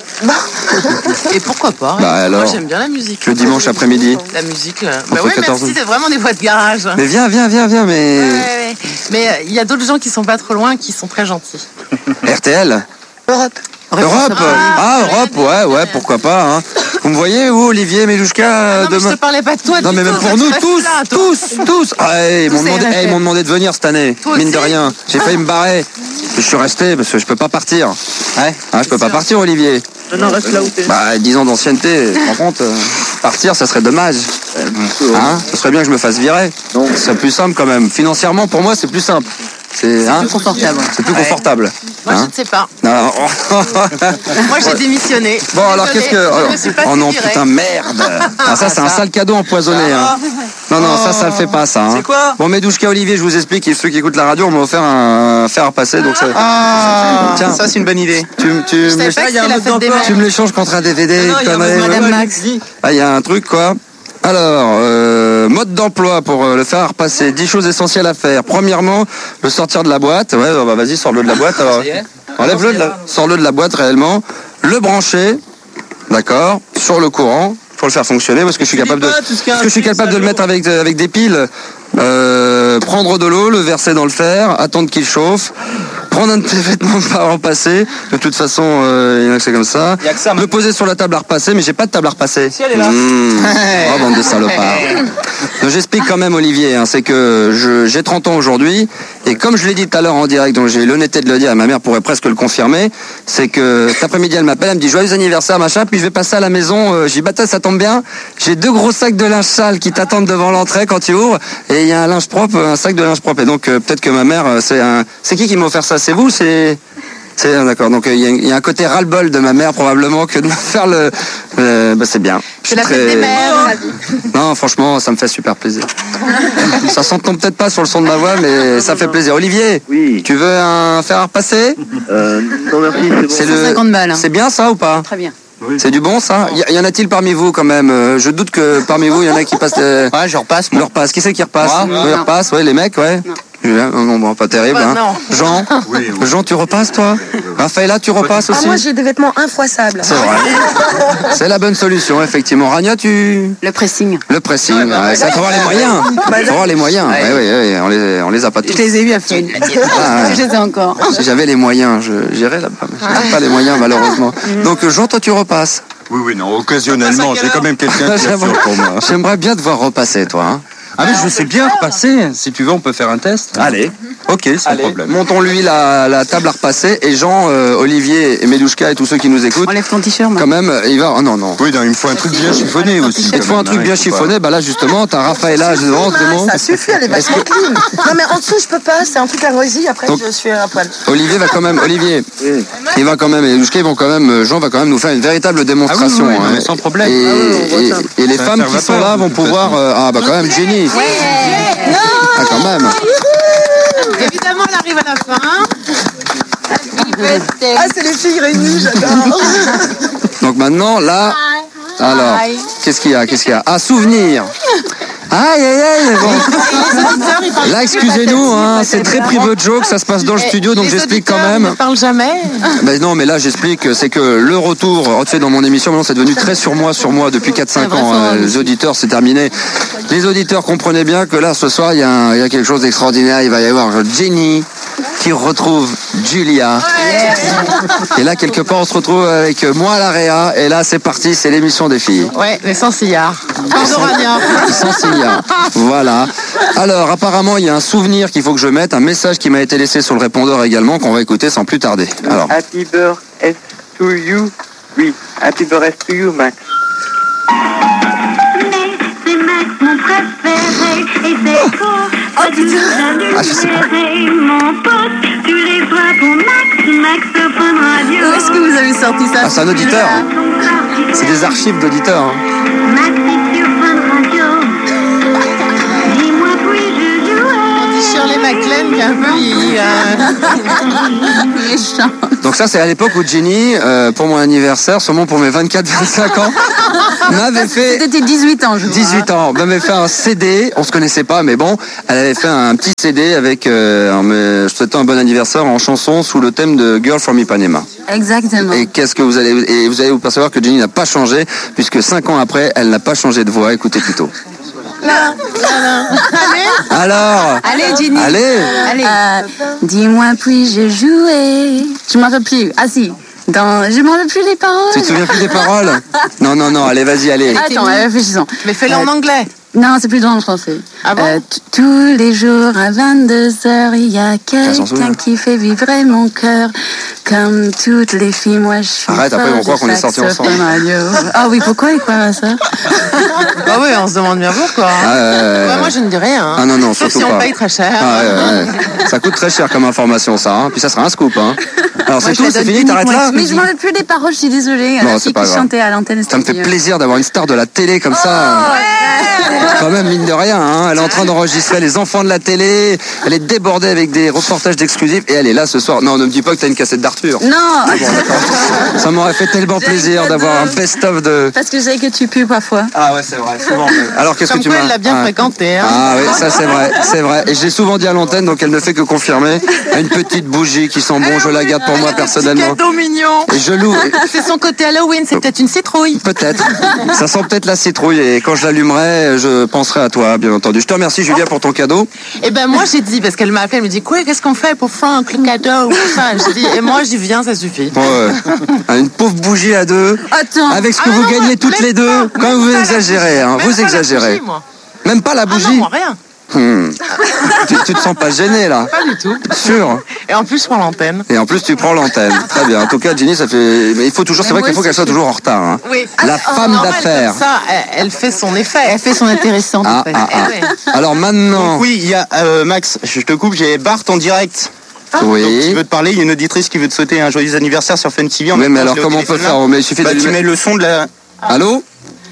Et pourquoi pas? Bah, alors. Moi, j'aime bien la musique. Le dimanche après-midi. La musique. euh, Entre Bah ouais, quatorze merci, c'est vraiment des voix de garage. Mais viens, viens, viens, viens, mais... Ouais, ouais, ouais. Mais euh, il y a d'autres gens qui sont pas trop loin, qui sont très gentils. R T L Europe. Europe Ah, Europe, ouais, ouais, pourquoi pas. Hein. Vous me voyez, vous, Olivier, Médouchka, Ah non, mais je demain te parlais pas de toi. Non, du mais même tout, pour toi, nous, tu restes tous, là, toi. tous, tous Ah, hey, ils m'ont Tous, demandé, c'est hey, ils fait. m'ont demandé de venir cette année, Toi mine de aussi. rien. J'ai failli me barrer. Je suis resté parce que je peux pas partir. Ouais hein, je peux pas partir, Olivier. Non, non, reste là où t'es. Bah, dix ans d'ancienneté, tu te rends compte euh, partir, ça serait dommage. Hein Ce serait bien que je me fasse virer. Donc, ce serait plus simple quand même. Financièrement, pour moi, c'est plus simple. C'est hein, plus confortable. C'est plus Ouais. confortable. Moi, Hein je ne sais pas. Non. Moi, j'ai démissionné. Bon, alors Désolée, qu'est-ce que. je me suis pas Oh non, fait virer. putain, merde. Ah, ça, c'est un sale cadeau empoisonné. Hein. Non, non, ça, ça le fait pas, ça. Hein. C'est quoi? Bon, Médouchka, Olivier, je vous explique, et ceux qui écoutent la radio, on m'a offert un fer à passer, donc ça. Ah, Tiens. ça c'est une bonne idée. Tu, m- tu, Je me savais pas que il y a c'était un la mode fête des d'emploi. mères. tu me l'échanges contre un D V D, Non, il y a connerie. Madame Madame Max. Max. Dis. Ah, il y a un truc, quoi. Alors, euh, mode d'emploi pour euh, le faire repasser. dix choses essentielles à faire. Premièrement, le sortir de la boîte. Ouais, bah, vas-y, sors-le de la boîte. Alors, enlève-le, de la... sors-le de la boîte réellement. Le brancher, d'accord, sur le courant. Pour le faire fonctionner, parce que je suis tu capable dis de, pas tout ce qui a parce que je suis un fil, capable de le salaud. mettre avec avec des piles. Euh, prendre de l'eau, le verser dans le fer, attendre qu'il chauffe, prendre un de tes vêtements pas à repasser. De toute façon, euh, il y en a que c'est comme ça. Il y a que ça, Le poser sur la table à repasser, mais j'ai pas de table à repasser. Si, elle est là. Mmh. Oh, bande de salopards. Donc, j'explique quand même, Olivier, hein, c'est que je, j'ai trente ans aujourd'hui, et comme je l'ai dit tout à l'heure en direct, donc j'ai eu l'honnêteté de le dire, et ma mère pourrait presque le confirmer, c'est que cet après-midi, elle m'appelle, elle me dit joyeux anniversaire, machin, puis je vais passer à la maison, euh, j'ai dit, bah, ça tombe bien, j'ai deux gros sacs de linge sale qui t'attendent devant l'entrée quand tu ouvres, et il y a un linge propre, un sac de linge propre, et donc euh, peut-être que ma mère, euh, c'est un... C'est qui qui m'a offert ça? C'est vous? C'est... C'est d'accord. Donc il y, y a un côté ras-le-bol de ma mère probablement que de me faire le. Euh, bah, c'est bien. Je C'est suis la très- fête des mères. Non, franchement, ça me fait super plaisir. Ça s'entend peut-être pas sur le son de ma voix, mais ça fait plaisir. Olivier, Oui. tu veux un fer à repasser? Euh, non, merci, c'est bon. C'est cent cinquante balles, hein. C'est bien ça ou pas? Très bien. C'est du bon ça? Y, y en a-t-il parmi vous quand même? Euh, Je doute que parmi vous, il y en a qui passent. euh, Ouais, je repasse. Leur repasse. Qui c'est qui repasse? Moi. Oui, repasse, ouais, les mecs, ouais. Julien, non, bon, pas terrible. Bah, Hein. non. Jean, Jean, tu repasses toi? Raphaëlla, tu repasses Ah, aussi? moi, j'ai des vêtements infroissables. C'est vrai. C'est la bonne solution, effectivement. Rania, tu... Le pressing. Le pressing, ouais, ça faut avoir les moyens. Faut avoir les moyens. Ouais, ouais, ouais, on les, on les a pas tous. Je les ai vus à faire une Ah, ouais. Je les ai encore. Si j'avais les moyens, je- j'irais là-bas. Mais je n'ai pas les moyens, malheureusement. Donc, Jean, toi, tu repasses. Oui, oui, non, occasionnellement, j'ai quand même quelqu'un qui J'aimerais assure pour moi. j'aimerais bien te voir repasser, toi. Hein. Ah, mais je sais bien repasser. Si tu veux, on peut faire un test. Allez. Ok, sans Allez, problème. montons-lui la, la table à repasser. Et Jean, euh, Olivier et Médouchka et tous ceux qui nous écoutent, Enlève ton t-shirt. quand même, il va... Oh non, non. Oui, non, il me faut un truc bien chiffonné aussi. Il te faut un truc bien chiffonné, bah là justement, t'as Raphaëlla devant, devant. Ça suffit, elle est vachement clean. Non, mais en dessous, je peux pas. C'est un truc à rosy. Après, Donc- je suis à poil. Olivier va quand même, Olivier, il va quand même, et Médouchka, ils vont quand même, Jean va quand même nous faire une véritable démonstration. Ah oui, oui, hein. non, mais sans problème. Et, Ah oui, on voit et- ça. et les C'est un femmes qui sont fervateur, là de vont toute pouvoir, euh, ah bah quand même, Jenny. Ah quand même. Évidemment, elle arrive à la fin. Ah, c'est les filles réunies, j'adore. Donc maintenant, là, alors, qu'est-ce qu'il y a, qu'est-ce qu'il y a? Ah, souvenir. Aïe, aïe, aïe, bon. Là, excusez-nous, hein, c'est très privé de joke, ça se passe dans le studio, donc Les j'explique quand auditeurs même. ne parlent jamais. Ben non, mais là j'explique, c'est que le retour, tu sais, dans mon émission, maintenant c'est devenu très sur moi, sur moi depuis quatre cinq ans. Euh, les auditeurs, c'est terminé. Les auditeurs, comprenez bien que là, ce soir, il y, a un- il y a quelque chose d'extraordinaire. Il va y avoir Jenny qui retrouve Julia. Et là, quelque part, on se retrouve avec moi à la Réa. Et là, c'est parti, c'est l'émission des filles. Ouais, mais sans cigare. Bonjour, Rania. Sans signal. Voilà. Alors, apparemment, il y a un souvenir qu'il faut que je mette, un message qui m'a été laissé sur le répondeur également, qu'on va écouter sans plus tarder. Alors. Happy birthday to you. Oui, happy birthday to you, Max. C'est Max mon préféré et c'est pour pas du tout Ah, je sais pas. Où est-ce que vous avez sorti ça? Ah, c'est un auditeur. Hein. C'est des archives d'auditeurs. Hein. Shirley MacLaine qui a un peu vieilli. Méchant. Donc ça, c'est à l'époque où Jenny, euh, pour mon anniversaire, sûrement pour mes vingt-quatre vingt-cinq ans, m'avait fait... C'était dix-huit ans, je crois. dix-huit ans. M'avait fait un C D. On se connaissait pas, mais bon, elle avait fait un petit C D avec, euh, en me souhaitant un bon anniversaire en chanson sous le thème de Girl from Ipanema. Exactement. Et qu'est-ce que vous allez, et vous allez vous percevoir que Jenny n'a pas changé, puisque cinq ans après, elle n'a pas changé de voix. Écoutez plutôt. Là, là, allez. Alors. Allez, Jenny. Allez. Allez. Euh, dis-moi, puis-je jouer? Je m'en rappelle plus. Ah si. Dans... Je m'en rappelle plus les paroles. Tu te souviens plus des paroles? Non, non, non. Allez, vas-y, allez. Attends, réfléchissons. Mais fais-le en Euh, anglais. Non, c'est plus dans le français. Ah bon? Euh, t- tous les jours à vingt-deux heures, il y a s'en souvient. quelqu'un qui fait vibrer mon cœur. Comme toutes les filles, moi je suis Arrête, après, ils vont folle croire de qu'on est sortis saxophone ensemble. radio. Ah oui, pourquoi ils croient à ça? Ah oui, on se demande bien pourquoi. Hein. Ah, euh, Ouais, moi, je ne dis rien. Hein. Ah non, non, Sauf surtout si on pas. paye très cher. Ah, ouais, ouais. Ça coûte très cher comme information, ça. Hein. Puis ça sera un scoop. Hein. Alors, Moi, c'est je la tout, c'est donne fini, t'arrêtes uniquement- là? Mais je m'en rappelle plus des paroles, je suis désolée. Bon, La c'est fille pas qui grave. chantait à l'antenne. Ça me fait c'était- plaisir d'avoir une star de la télé comme ça. Quand même, mine de rien, hein. Elle est en train d'enregistrer les enfants de la télé. Elle est débordée avec des reportages d'exclusifs. Et elle est là ce soir. Non, ne me dis pas que t'as une cassette d'Arthur. Non. Bon, d'accord. Ça m'aurait fait tellement plaisir d'avoir un best-of de... Parce que je sais que tu pues parfois. Ah ouais, c'est vrai, souvent. Alors, qu'est-ce que Comme tu quoi, m'as... elle l'a bien Ah. fréquenté. Hein. Ah oui, ça c'est vrai, c'est vrai. Et je l'ai souvent dit à l'antenne, donc elle ne fait que confirmer. Une petite bougie qui sent bon, je la garde pour moi personnellement. Cadeau mignon. Et je loue. C'est son côté Halloween, c'est peut-être une citrouille. Peut-être. Ça sent peut-être la citrouille et quand je l'allumerai, je penserai à toi, bien entendu. Je te remercie, Julia, pour ton cadeau. Et ben moi j'ai dit, parce qu'elle m'a appelé, elle me dit quoi, qu'est-ce qu'on fait pour Franck, le cadeau, enfin, je dis, et moi j'y viens, ça suffit. Ouais. Une pauvre bougie à deux. Attends. Avec ce que Ah, vous non, gagnez moi, toutes même les deux. pas, Quand même vous pas la exagérez, bougie, hein. même Vous pas la exagérez. bougie, moi. Même pas la Ah bougie. non, moi rien. Hmm. tu, tu te sens pas gêné là? Pas du tout. Sûr. Et en plus, je prends l'antenne. Et en plus, tu prends l'antenne. Très bien. En tout cas, Jenny, ça fait. Mais il faut toujours. C'est vrai qu'il faut qu'elle soit toujours en retard. Hein. Oui. La Ah, femme normal, d'affaires. comme Ça, elle, elle fait son effet. Elle fait son intéressante. Ah, en fait. ah, ah. Eh ouais. Alors maintenant. Donc oui, il y a euh, Max, je te coupe, j'ai Bart en direct. Oui. Donc, qui veut te parler, il y a une auditrice qui veut te souhaiter un joyeux anniversaire sur Fun T V. En Oui, même mais temps, alors je l'ai au comment on peut téléphone, faire? là. Mais il suffit Bah, tu d'allumer. mets le son de la... Allô?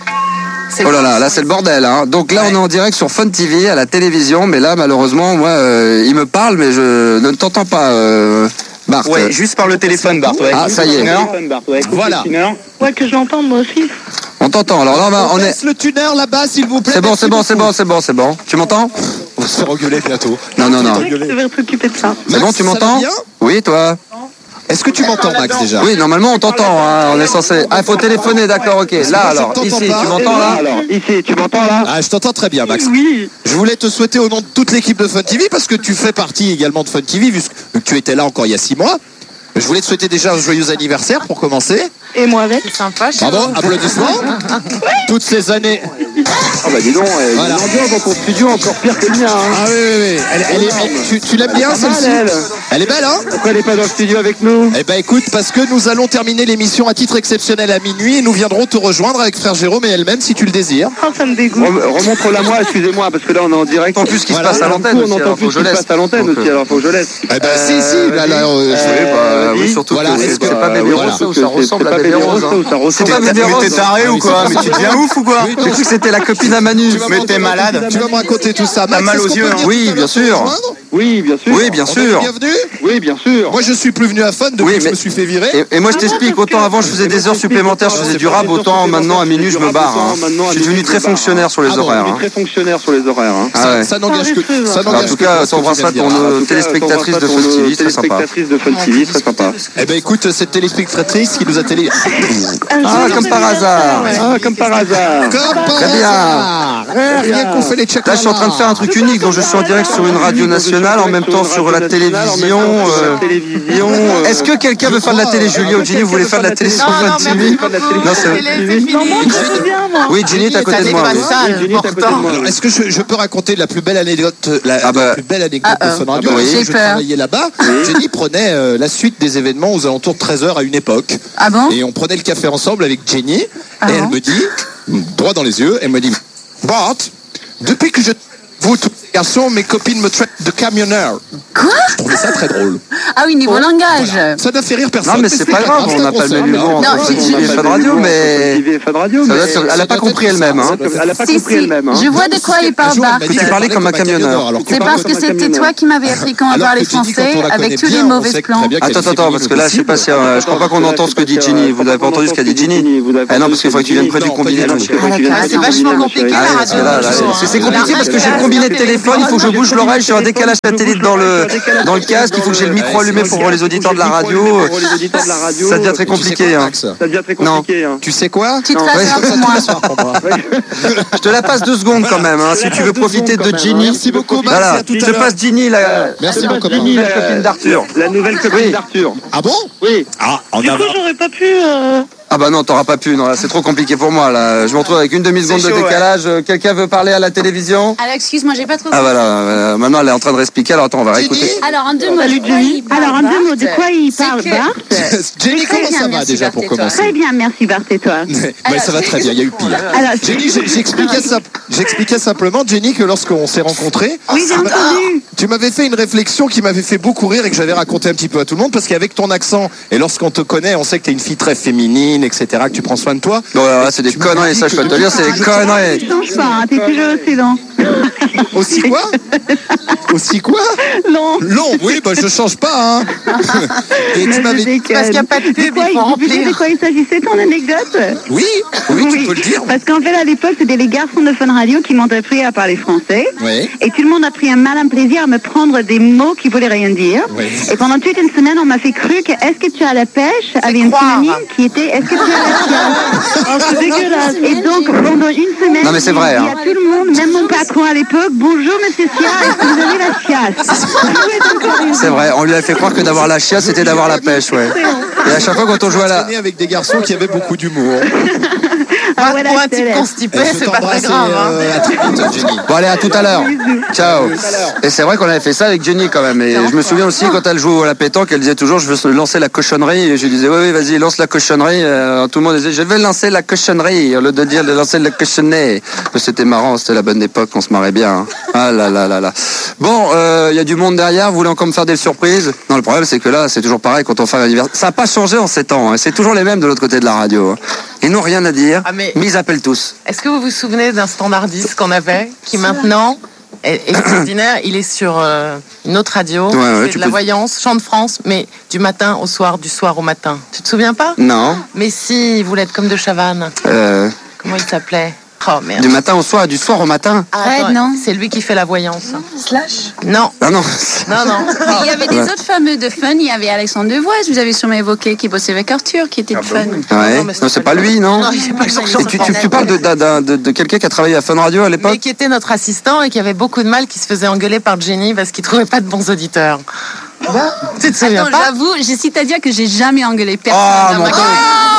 Oh là là, là c'est le bordel. Hein. Donc là, on est en direct sur Fun T V à la télévision, mais là, malheureusement, moi, euh, il me parle, mais je ne t'entends pas, euh, Bart. Ouais, juste par le téléphone, Bart. Ouais. Ah, ça y est. Voilà. Ouais, que je l'entende moi aussi. On t'entend. Alors là, on, va- on est. Laisse le tuner là-bas, s'il vous plaît. C'est bon, Merci c'est bon, c'est beaucoup. bon, c'est bon, c'est bon. Tu m'entends? On va se faire engueuler bientôt. Non, non, non. Je devrais t'occuper de ça. C'est bon, tu Max, ça m'entends? va bien Oui, toi? Est-ce que tu m'entends, Max, déjà? Oui, normalement, on t'entend. Hein. On est censé. Ah, il faut téléphoner, d'accord, ok. Là, moi, je alors, t'entends ici, pas. tu m'entends là? Ici, tu m'entends là? Ah, je t'entends très bien, Max. Oui. Je voulais te souhaiter au nom de toute l'équipe de Fun T V, parce que tu fais partie également de Fun T V, vu que tu étais là encore il y a six mois. Je voulais te souhaiter déjà un joyeux anniversaire pour commencer. Et moi avec. C'est sympa, je Bravo, applaudissements. Toutes ces années. Ah bah dis donc, euh, Voilà. il y a une ambiance dans ton studio encore pire que le mien. Hein. Ah oui, oui, oui. Elle, elle est, elle- tu tu l'aimes bien, Elle est pas mal, celle-ci? elle. Elle est belle, hein? Pourquoi elle n'est pas dans le studio avec nous? Eh ben écoute, parce que nous allons terminer l'émission à titre exceptionnel à minuit et nous viendrons te rejoindre avec frère Jérôme et elle-même si tu le désires. Oh, ça me dégoûte. Rem- Remontre-la moi, excusez-moi, parce que là on est en direct. On entend plus ce qui se Voilà. passe à l'antenne On aussi, entend alors plus faut ce que je qui se laisse. passe à l'antenne Donc, aussi, euh, alors faut que je laisse. Eh ben si, si, là, là, euh, je- Oui, bah, oui, vas-y. surtout Voilà, que est-ce c'est que- pas Bébé voilà. Rose, ça, où ça ressemble à C'est pas Bébé Bébé Rose. Rose, hein. ou ça ressemble C'est pas à Bébé Mais Rose. t'es taré ou quoi? Mais tu deviens ouf ou quoi? Oui, J'ai cru que c'était la copine à Manu. Tu vas Mais me t'es raconter- malade. Tu vas me raconter tout ça. Max, mal est-ce aux qu'on peut yeux, venir hein. Oui, tout à bien l'heure te sûr. rejoindre? Oui, bien sûr. Oui, bien On est sûr. bienvenue. Oui, bien sûr. Moi, je suis plus venu à Fun depuis Oui, que je mais- me suis fait virer. Et, et moi je t'explique, autant avant je faisais des heures supplémentaires, je faisais du rab, autant maintenant à minuit je me barre. Hein. Je suis devenu très fonctionnaire sur les Ah bon, horaires. On est hein. très fonctionnaire sur les horaires. Hein. Ah Ça, ouais. ça n'engage que ça En n'engage tout que cas, toi, ce que tu t'embrasseras viens de ton dire. euh, téléspectatrice de Fun T V, très sympa. Téléspectatrice de Fun T V, très sympa. Eh ben écoute, cette téléspectatrice qui nous a télé. Ah, comme par hasard. Ah, comme par hasard. Comme par Très bien. hasard. Rien, rien qu'on fait les checks. Là je suis en train de faire un truc unique, donc je suis en direct sur une radio nationale, en même temps sur la télévision. euh, télévision. Est-ce que quelqu'un veut faire de la télé, Julie ou Ginny, vous voulez faire de la télé sur Fun T V? Non, c'est... Non, moi, je bien, moi. Oui, Ginny est à côté de moi. oui. Alors, est-ce que je, je peux raconter la plus belle anecdote, la, Ah bah. la plus belle anecdote Ah, de Fun Radio? ah bah oui. Lorsque J'ai je peur. travaillais là-bas. Jenny prenait euh, la suite des événements aux alentours de treize heures à une époque. Ah bon? Et on prenait le café ensemble avec Jenny. Ah et elle bon me dit, droit dans les yeux, elle me dit, Bart, depuis que je vous tous les garçons, mes copines me traitent de camionneur. Quoi? Je trouvais ça très drôle. Ah oui, niveau Oh, langage. voilà. Ça n'a fait rire personne. Non, mais c'est pas grave, on n'a pas le même humour entre Fun T V et Fun Radio, mais. Ça doit être- Elle a pas compris elle-même, hein. Elle a pas Si, compris si, elle-même. Hein. je vois de quoi il parle, Bart. Que tu parlais comme un camionneur. C'est parce que c'était toi qui m'avais appris comment Alors parler que Ginny, quand français on la avec connaît tous bien, les on mauvais sait plans. très bien qu'elle Attends, fait attends, le parce que là, je sais pas si. euh, Je crois pas qu'on entend ce que dit Ginny. Vous n'avez pas entendu ce qu'a dit Ginny? Ah non, parce qu'il faudrait que tu viennes près du combiné. Ah, c'est vachement compliqué Ah, la ouais, radio. parce que là, là, c'est- c'est compliqué parce que j'ai le combiné de téléphone, il faut que je bouge l'oreille, j'ai un décalage satellite dans le, dans le casque, il faut que j'ai le micro allumé pour les auditeurs de la radio. Ça devient très compliqué. Hein. Ça devient très Non. compliqué. Hein. Tu sais quoi? Tu te Ouais. rassures pour moi. Je te la passe deux secondes quand même, hein, si tu veux profiter de Ginny. Merci beaucoup, Max. Voilà, À tout je à te l'heure. passe Ginny, la, Merci, mon copain. Ginny, la copine d'Arthur. La nouvelle copine Oui. d'Arthur. Ah bon? Oui. Ah, on Du a. coup, j'aurais pas pu. euh, Ah bah non, t'auras pas pu, non, là, c'est trop compliqué pour moi, là. Je me retrouve avec une demi-seconde de C'est chaud, décalage. Euh, Quelqu'un veut parler à la télévision? Alors, excuse-moi, j'ai pas trop. Ah voilà, euh, maintenant elle est en train de réexpliquer, alors attends, on va réécouter. Alors, en deux mots. Salut, de quoi Jenny. il parle, Alors, en deux mots, de Bart quoi il C'est parle, que- Bart? Jenny, Très comment bien, ça va merci, déjà Bart, pour et toi? commencer? Très bien, merci, Bart, et toi? Mais ça va très bien, il y a eu pire. Alors, Jenny, j'ai- j'expliquais ça- j'expliquais simplement, Jenny, que lorsqu'on s'est rencontrés, Oui, j'ai entendu. tu m'avais fait une réflexion qui m'avait fait beaucoup rire et que j'avais raconté un petit peu à tout le monde, parce qu'avec ton accent, et lorsqu'on te connaît, on sait que tu es une fille très féminine, et cetera, que tu prends soin de toi. Bon, alors là, c'est des conneries, ça, je peux te le dire, c'est des conneries. Ne change pas, hein, t'es toujours aussi lent. Aussi quoi? Aussi quoi? Non. Long, oui, bah je change pas, hein. Et tu m'avais dit. Parce qu'il n'y a pas de De pub, quoi, il faut vous savez remplir. de quoi il s'agissait, ton anecdote? Oui, oui, tu peux le dire. Parce qu'en fait, à l'époque, c'était les garçons de Fun Radio qui m'ont appris à parler français. Oui. Et tout le monde a pris un malin plaisir à me prendre des mots qui voulaient rien dire. Oui. Et pendant toute une semaine, on m'a fait cru que est-ce que tu as la pêche avait une croire. synonyme qui était est-ce que tu as la fiasse. Oh, c'est dégueulasse. Et donc, pendant une semaine, Non, mais c'est vrai, j'ai dit hein. à tout le monde, même mon patron à l'époque, bonjour monsieur Sia, est-ce que vous avez la fiasse? C'est vrai, on lui a fait croire que d'avoir la chiasse, c'était d'avoir la pêche, ouais. Et à chaque fois, quand on jouait à la. traîné avec des garçons qui avaient beaucoup d'humour. Ah, voilà, Pour un je te type laisse. constipé, Et je c'est pas très t'embrasse et, grave. hein. euh, à très vite, Jenny. Bon, allez, à tout à l'heure. Ciao. Et c'est vrai qu'on avait fait ça avec Jenny quand même. Et je me souviens aussi quand elle jouait à la pétanque, elle disait toujours je veux lancer la cochonnerie. Et je lui disais oui, oui, vas-y, lance la cochonnerie. Euh, tout le monde disait je vais lancer la cochonnerie au lieu de dire de lancer la cochonnerie. Mais c'était marrant, c'était la bonne époque, on se marrait bien. Hein. Ah là là là là. Bon, il euh, y a du monde derrière. Vous voulez encore me faire des surprises? Non, le problème c'est que là, c'est toujours pareil quand on fait un anniversaire. Ça n'a pas changé en sept ans. Hein. C'est toujours les mêmes de l'autre côté de la radio. Hein. Ils n'ont rien à dire, Ah, mais- mais ils appellent tous. Est-ce que vous vous souvenez d'un standardiste qu'on avait, qui maintenant est extraordinaire? Il est sur euh, une autre radio, Ouais, ouais, c'est tu de la peux- voyance, Chant de France, mais du matin au soir, du soir au matin. Tu te souviens pas? Non. Mais si, il voulait être comme de Chavannes. Euh, Comment il s'appelait? Oh merde. du matin au soir, du soir au matin. Ah, Fred, attends, non. C'est lui qui fait la voyance. Slash. Non, Ah non. non, non. Mais il y avait des Ouais. autres fameux de Fun. Il y avait Alexandre Devoise, vous avez sûrement évoqué, qui bossait avec Arthur, qui était de Fun. Ouais. Non, mais Non, c'est pas lui, non. Non, il fait pas sur Et tu, tu, tu parles de, de, de, de quelqu'un qui a travaillé à Fun Radio à Mais l'époque? qui était notre assistant et qui avait beaucoup de mal, qui se faisait engueuler par Jenny parce qu'il trouvait pas de bons auditeurs. Tu te souviens Attends, pas? j'avoue, j'hésite à dire que j'ai jamais engueulé personne. Ah, dans mon ma Dieu.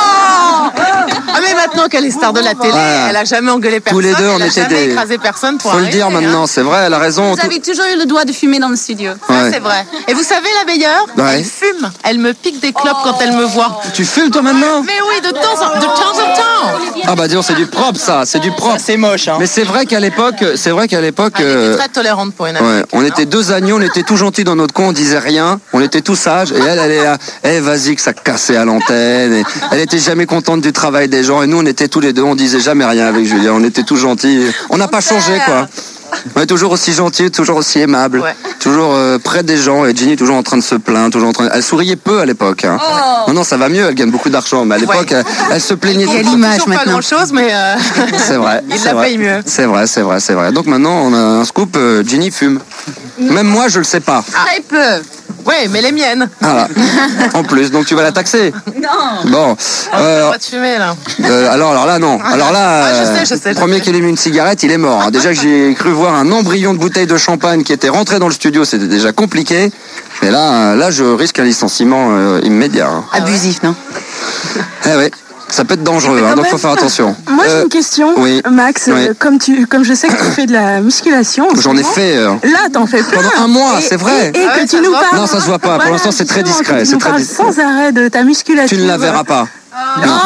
Ah mais maintenant qu'elle est star de la télé, Voilà. elle a jamais engueulé personne. Tous les deux, on elle a était jamais des- écrasé personne pour Faut le un dire réveil, maintenant, hein. c'est vrai, elle a raison. Vous avez toujours eu le droit de fumer dans le studio. Ça, Ouais. c'est vrai. Et vous savez la meilleure? Ouais. Elle fume. Elle me pique des clopes quand elle me voit. Tu fumes toi maintenant? Mais oui, de temps en, de temps, en temps. Ah bah dis donc, c'est du propre ça, c'est du propre. C'est moche, hein. Mais c'est vrai qu'à l'époque, c'est vrai qu'à l'époque, Elle euh, était très tolérante pour une amie. ouais, on était deux agneaux, on était tout gentils dans notre coin, on disait rien, on était tout sages, et elle, elle est là, eh vas-y que ça cassait à l'antenne, et elle était jamais contente du travail des gens, et nous on était tous les deux, on disait jamais rien avec Julien, on était tous gentils, on n'a pas changé quoi. On est toujours aussi gentil, toujours aussi aimable, Ouais. toujours euh, près des gens, et Ginny toujours en train de se plaindre, toujours en train. Elle souriait peu à l'époque. Hein. Non, non, ça va mieux, elle gagne beaucoup d'argent, mais à l'époque, Ouais. elle, elle se plaignait. Quelle tout le temps. image Toujours pas maintenant. grand chose, mais euh, C'est vrai. il c'est la vrai. paye mieux. C'est vrai, c'est vrai, c'est vrai. Donc maintenant, on a un scoop, euh, Ginny fume. Même moi, je le sais pas. Très peu. Ouais, mais les miennes. Voilà. En plus, donc tu vas la taxer. Non. Bon. On Euh, va te fumer là. euh, alors, alors là, non. Alors là, Ah, je sais, euh, je sais, je le premier sais. qui allume une cigarette, il est mort. hein. Déjà que j'ai cru voir un embryon de bouteille de champagne qui était rentré dans le studio, c'était déjà compliqué. Mais là, euh, là, je risque un licenciement euh, immédiat. hein. Abusif, non? Eh oui. Ça peut être dangereux, hein, donc faut faire attention. Moi j'ai Euh, une question, oui. Max. Oui. euh, Comme tu, comme je sais que tu fais de la musculation. en ce J'en ai moment, fait. euh, Là, t'en fais plein. Pendant un mois, Et- c'est vrai. Et, et Ah ouais, que ça tu se nous voit parles. Non, ça se voit pas. Pour l'instant, c'est très justement, discret, que Tu c'est nous très parles dis- sans arrêt de ta musculation. Tu ne la verras pas. Oh,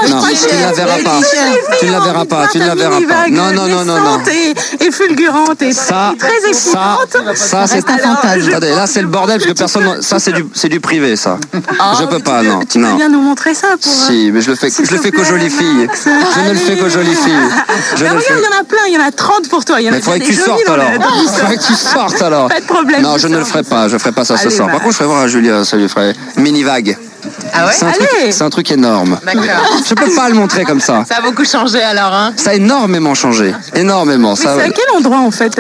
non, tu ne la verras pas. Tu ne la verras pas. Tu ne la verras pas. Non, non, non, non, non. Et fulgurante et Ça, très ça, excitante. ça, c'est un fantasme. Attendez, là, c'est le bordel parce que personne. Ça, c'est du, c'est du privé, ça. Je peux pas, non, Tu peux non. bien nous montrer ça pour. Si, mais je le fais, je le fais qu'aux jolies filles. Je ne le fais qu'aux jolies filles. Je Mais ne le regarde, fais. il y en a plein, il y en a trente pour toi. Il y en a Mais il faudrait que des tu jolies sortes dans alors. la- dans Il l'histoire. faudrait que tu sortes alors. Pas de problème. Non, je ne le ferai pas. Je ferai pas ça ce Allez, soir. Par bah. contre, je ferai voir à Julia. Ça lui ferait mini vague. Ah ouais? C'est un, truc, Allez. c'est un truc énorme. D'accord. Je peux pas le montrer comme ça. Ça a beaucoup changé alors, hein? Ça a énormément changé. Énormément. Mais Ça, c'est à quel endroit en fait?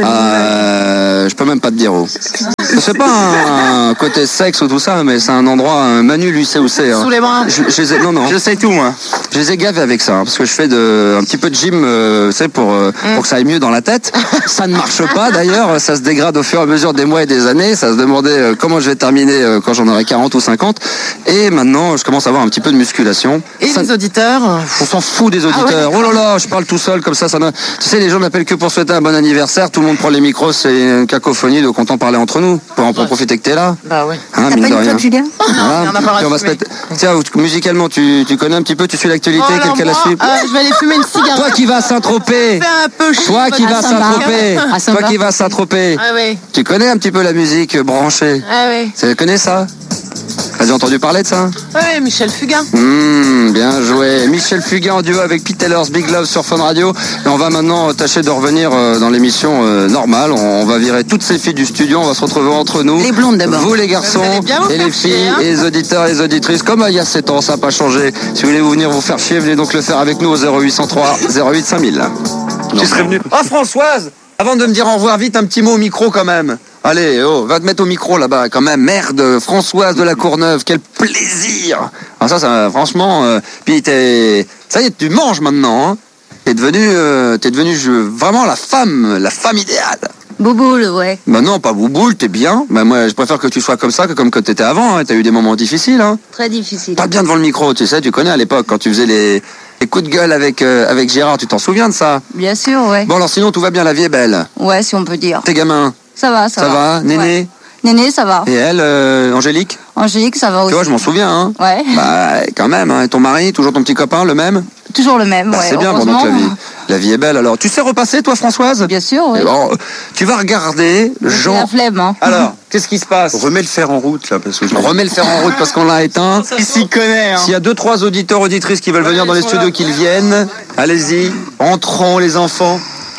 euh, je peux même pas te dire où. C'est pas un, un côté sexe ou tout ça, mais c'est un endroit. Un Manu, lui, sait où c'est. Hein. Sous les bras. Je, je les ai- non, non. Je sais tout, moi. Je les ai gavés avec ça, hein, parce que je fais de, un petit peu de gym, euh, tu sais, pour, euh, pour que ça aille mieux dans la tête. Ça ne marche pas d'ailleurs, ça se dégrade au fur et à mesure des mois et des années. Ça se demandait euh, comment je vais terminer euh, quand j'en aurai quarante ou cinquante. Et maintenant, je commence à avoir un petit peu de musculation. Et Ça- les auditeurs? on s'en fout des auditeurs. Oh là là, je parle tout seul comme ça. ça ne... Tu sais, les gens m'appellent que pour souhaiter un bon anniversaire. Tout le monde prend les micros, c'est une cacophonie, donc on t'en parler entre nous. Pour en pour profiter que t'es là. Bah ouais. Hein, mine de rien. Julien? Voilà. on a pas Puis on va se rassumé. mettre... Tiens, musicalement, tu, tu connais un petit peu, tu suis l'actualité, Oh, quelle alors qu'elle a moi, suivi. euh, je vais aller fumer une cigarette. Toi qui vas à Saint-Tropez. Fais un peu chier, Toi qui votre vas à sympa. Saint-Tropez. À Saint-Barth. Toi qui vas à Saint-Tropez. Ah ouais. Tu connais un petit peu la musique branchée. Ah ouais. Tu connais ça? T'as déjà entendu parler de ça? Ah ouais, Michel Fugain. Mmh, bien joué. Michel Fugain en duo avec Pete Taylor's Big Love sur Fun Radio. Et on va maintenant tâcher de revenir euh, dans l'émission euh, normale. On, on va virer toutes ces filles du studio. On va se retrouver entre nous. Les blondes d'abord. Vous les garçons Vous allez bien vous et faire les filles chier, hein. et les auditeurs et les auditrices. Comme euh, il y a sept ans, ça n'a pas changé. Si vous voulez vous venir vous faire chier, venez donc le faire avec nous au zéro huit cent trois zéro huit cinq mille. Tu serais venu. Oh Françoise, avant de me dire au revoir, vite un petit mot au micro quand même. Allez, oh, va te mettre au micro là-bas quand même. Merde, Françoise de la Courneuve, quel plaisir. Alors ça, ça franchement, euh, puis t'es, ça y est, tu manges maintenant. Hein. T'es devenu, euh, t'es devenu je, vraiment la femme, la femme idéale. Bouboule, ouais. Bah non, pas bouboule, t'es bien. Bah moi, je préfère que tu sois comme ça que comme que t'étais avant. Hein. T'as eu des moments difficiles. Hein. Très difficile. Pas bien devant le micro, tu sais, tu connais à l'époque quand tu faisais les, les coups de gueule avec euh, avec Gérard, tu t'en souviens de ça? Bien sûr, ouais. Bon alors sinon tout va bien, la vie est belle. Ouais, si on peut dire. Tes gamins, Ça va, ça, ça va, Néné? Ouais. Néné, ça va. Et elle, euh, Angélique? Angélique, ça va aussi. Tu vois, je m'en souviens, hein. Ouais. Bah, quand même, hein. Et ton mari, toujours ton petit copain, le même? Toujours le même, Bah, ouais. c'est bien, bon, heureusement. donc la vie, la vie est belle. Alors, tu sais repasser, toi, Françoise? Bien sûr, oui. Eh ben, tu vas regarder J'ai Jean. la flemme, hein. Alors, qu'est-ce qui se passe? Remets le fer en route, là, parce que je Remets le fer en route parce qu'on l'a éteint. Il s'y connaît, hein. S'il y a deux, trois auditeurs, auditrices qui veulent venir dans les studios, qu'ils viennent, allez-y, entrons les enfants.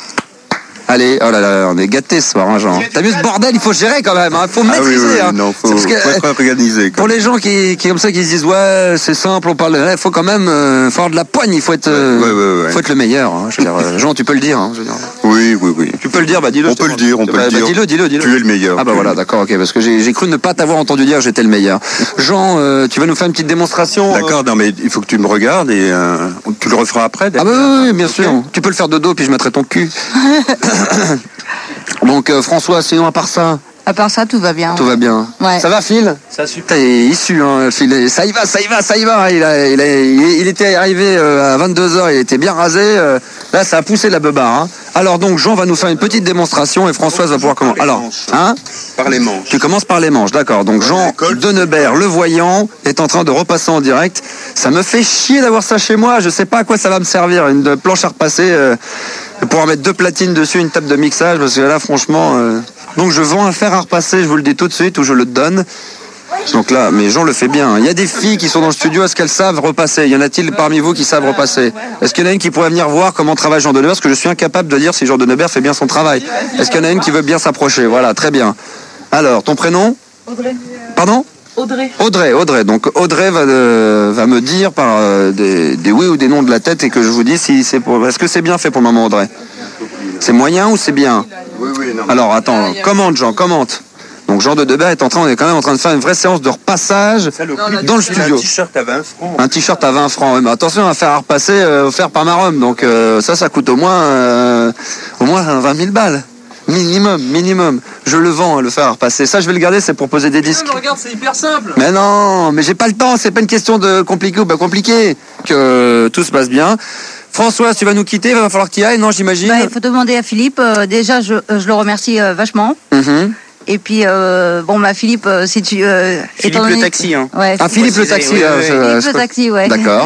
Allez, oh là là, on est gâtés ce soir, hein, Jean. T'as vu ce bordel, il faut gérer quand même, hein, faut Ah oui, maîtriser. oui, hein. non, faut, C'est parce que, faut être organisé. quoi. pour les gens qui, qui comme ça, qui se disent ouais, c'est simple, on parle, il faut quand même, euh, faut avoir de la poigne, il faut être, euh, Ouais, ouais, ouais. faut être le meilleur. Hein, je veux dire, euh, Jean, tu peux le dire. Hein, je veux dire. Oui, oui, oui. Tu peux le dire, bah dis-le. On je te peut le demande. dire, on peut Bah, le bah, dire. dis-le, dis-le, dis-le. Tu es le meilleur. Ah bah voilà, d'accord, ok, parce que j'ai j'ai cru ne pas t'avoir entendu dire que j'étais le meilleur. Jean, euh, tu vas nous faire une petite démonstration. euh, D'accord, non, mais il faut que tu me regardes et euh, tu le referas après. Ah bah oui, oui, bien sûr. Tu peux le faire de dos, puis je mettrai ton cul. Donc euh, François, sinon à part ça, À part ça, tout va bien. tout va bien. Ouais. Ça va, Phil? Ça super. Putain, il est issu, hein, Phil. Ça y va, ça y va, ça y va. Il, a, il, a, il, il était arrivé euh, à vingt-deux heures, il était bien rasé. euh, là, ça a poussé la beubare. Hein. Alors donc, Jean va nous faire une petite démonstration et Françoise va pouvoir commencer. Alors, hein? Par les manches. Tu commences par les manches, d'accord. Donc Jean Denebert, le voyant, est en train de repasser en direct. Ça me fait chier d'avoir ça chez moi. Je sais pas à quoi ça va me servir. Une planche à repasser, euh, pour en mettre deux platines dessus, une table de mixage, parce que là, franchement... euh, Donc je vends un fer à repasser, je vous le dis tout de suite, ou je le donne. Donc là, mais Jean le fait bien. Il y a des filles qui sont dans le studio, est-ce qu'elles savent repasser? Y en a-t-il parmi vous qui savent repasser? Est-ce qu'il y en a une qui pourrait venir voir comment travaille Jean Denebert? Parce que je suis incapable de dire si Jean Denebert fait bien son travail. Est-ce qu'il y en a une qui veut bien s'approcher? Voilà, très bien. Alors, ton prénom? Audrey. Pardon? Audrey. Audrey, Audrey. Donc Audrey va, euh, va me dire par euh, des, des oui ou des non de la tête et que je vous dis si c'est pour... Est-ce que c'est bien fait pour le moment, Audrey? C'est moyen ou c'est bien? Oui, oui, non. Alors attends, commente Jean, commente. Donc Jean Denebert est en train, on est quand même en train de faire une vraie séance de repassage dans le studio. Un t-shirt à vingt francs. Un t-shirt à vingt francs. Ouais, mais attention, un fer à repasser euh, offert par Marom. Donc euh, ça, ça coûte au moins, euh, au moins vingt mille balles. Minimum, minimum. Je le vends, le fer à repasser. Ça, je vais le garder, c'est pour poser des disques. Regarde, c'est hyper simple. Mais non, mais j'ai pas le temps. C'est pas une question de compliqué ou pas compliqué. Que euh, tout se passe bien. Françoise, tu vas nous quitter, il va falloir que tu y ailles, non, j'imagine? Bah, il faut demander à Philippe. Euh, déjà, je, euh, je le remercie euh, vachement. Mhm. Et puis, euh, bon, bah, Philippe, euh, si tu... Euh, Philippe étant le donné- taxi, hein. Ouais, Ah, Philippe le taxi, Oui, là, oui, c'est- Philippe c'est- le taxi, ouais. D'accord.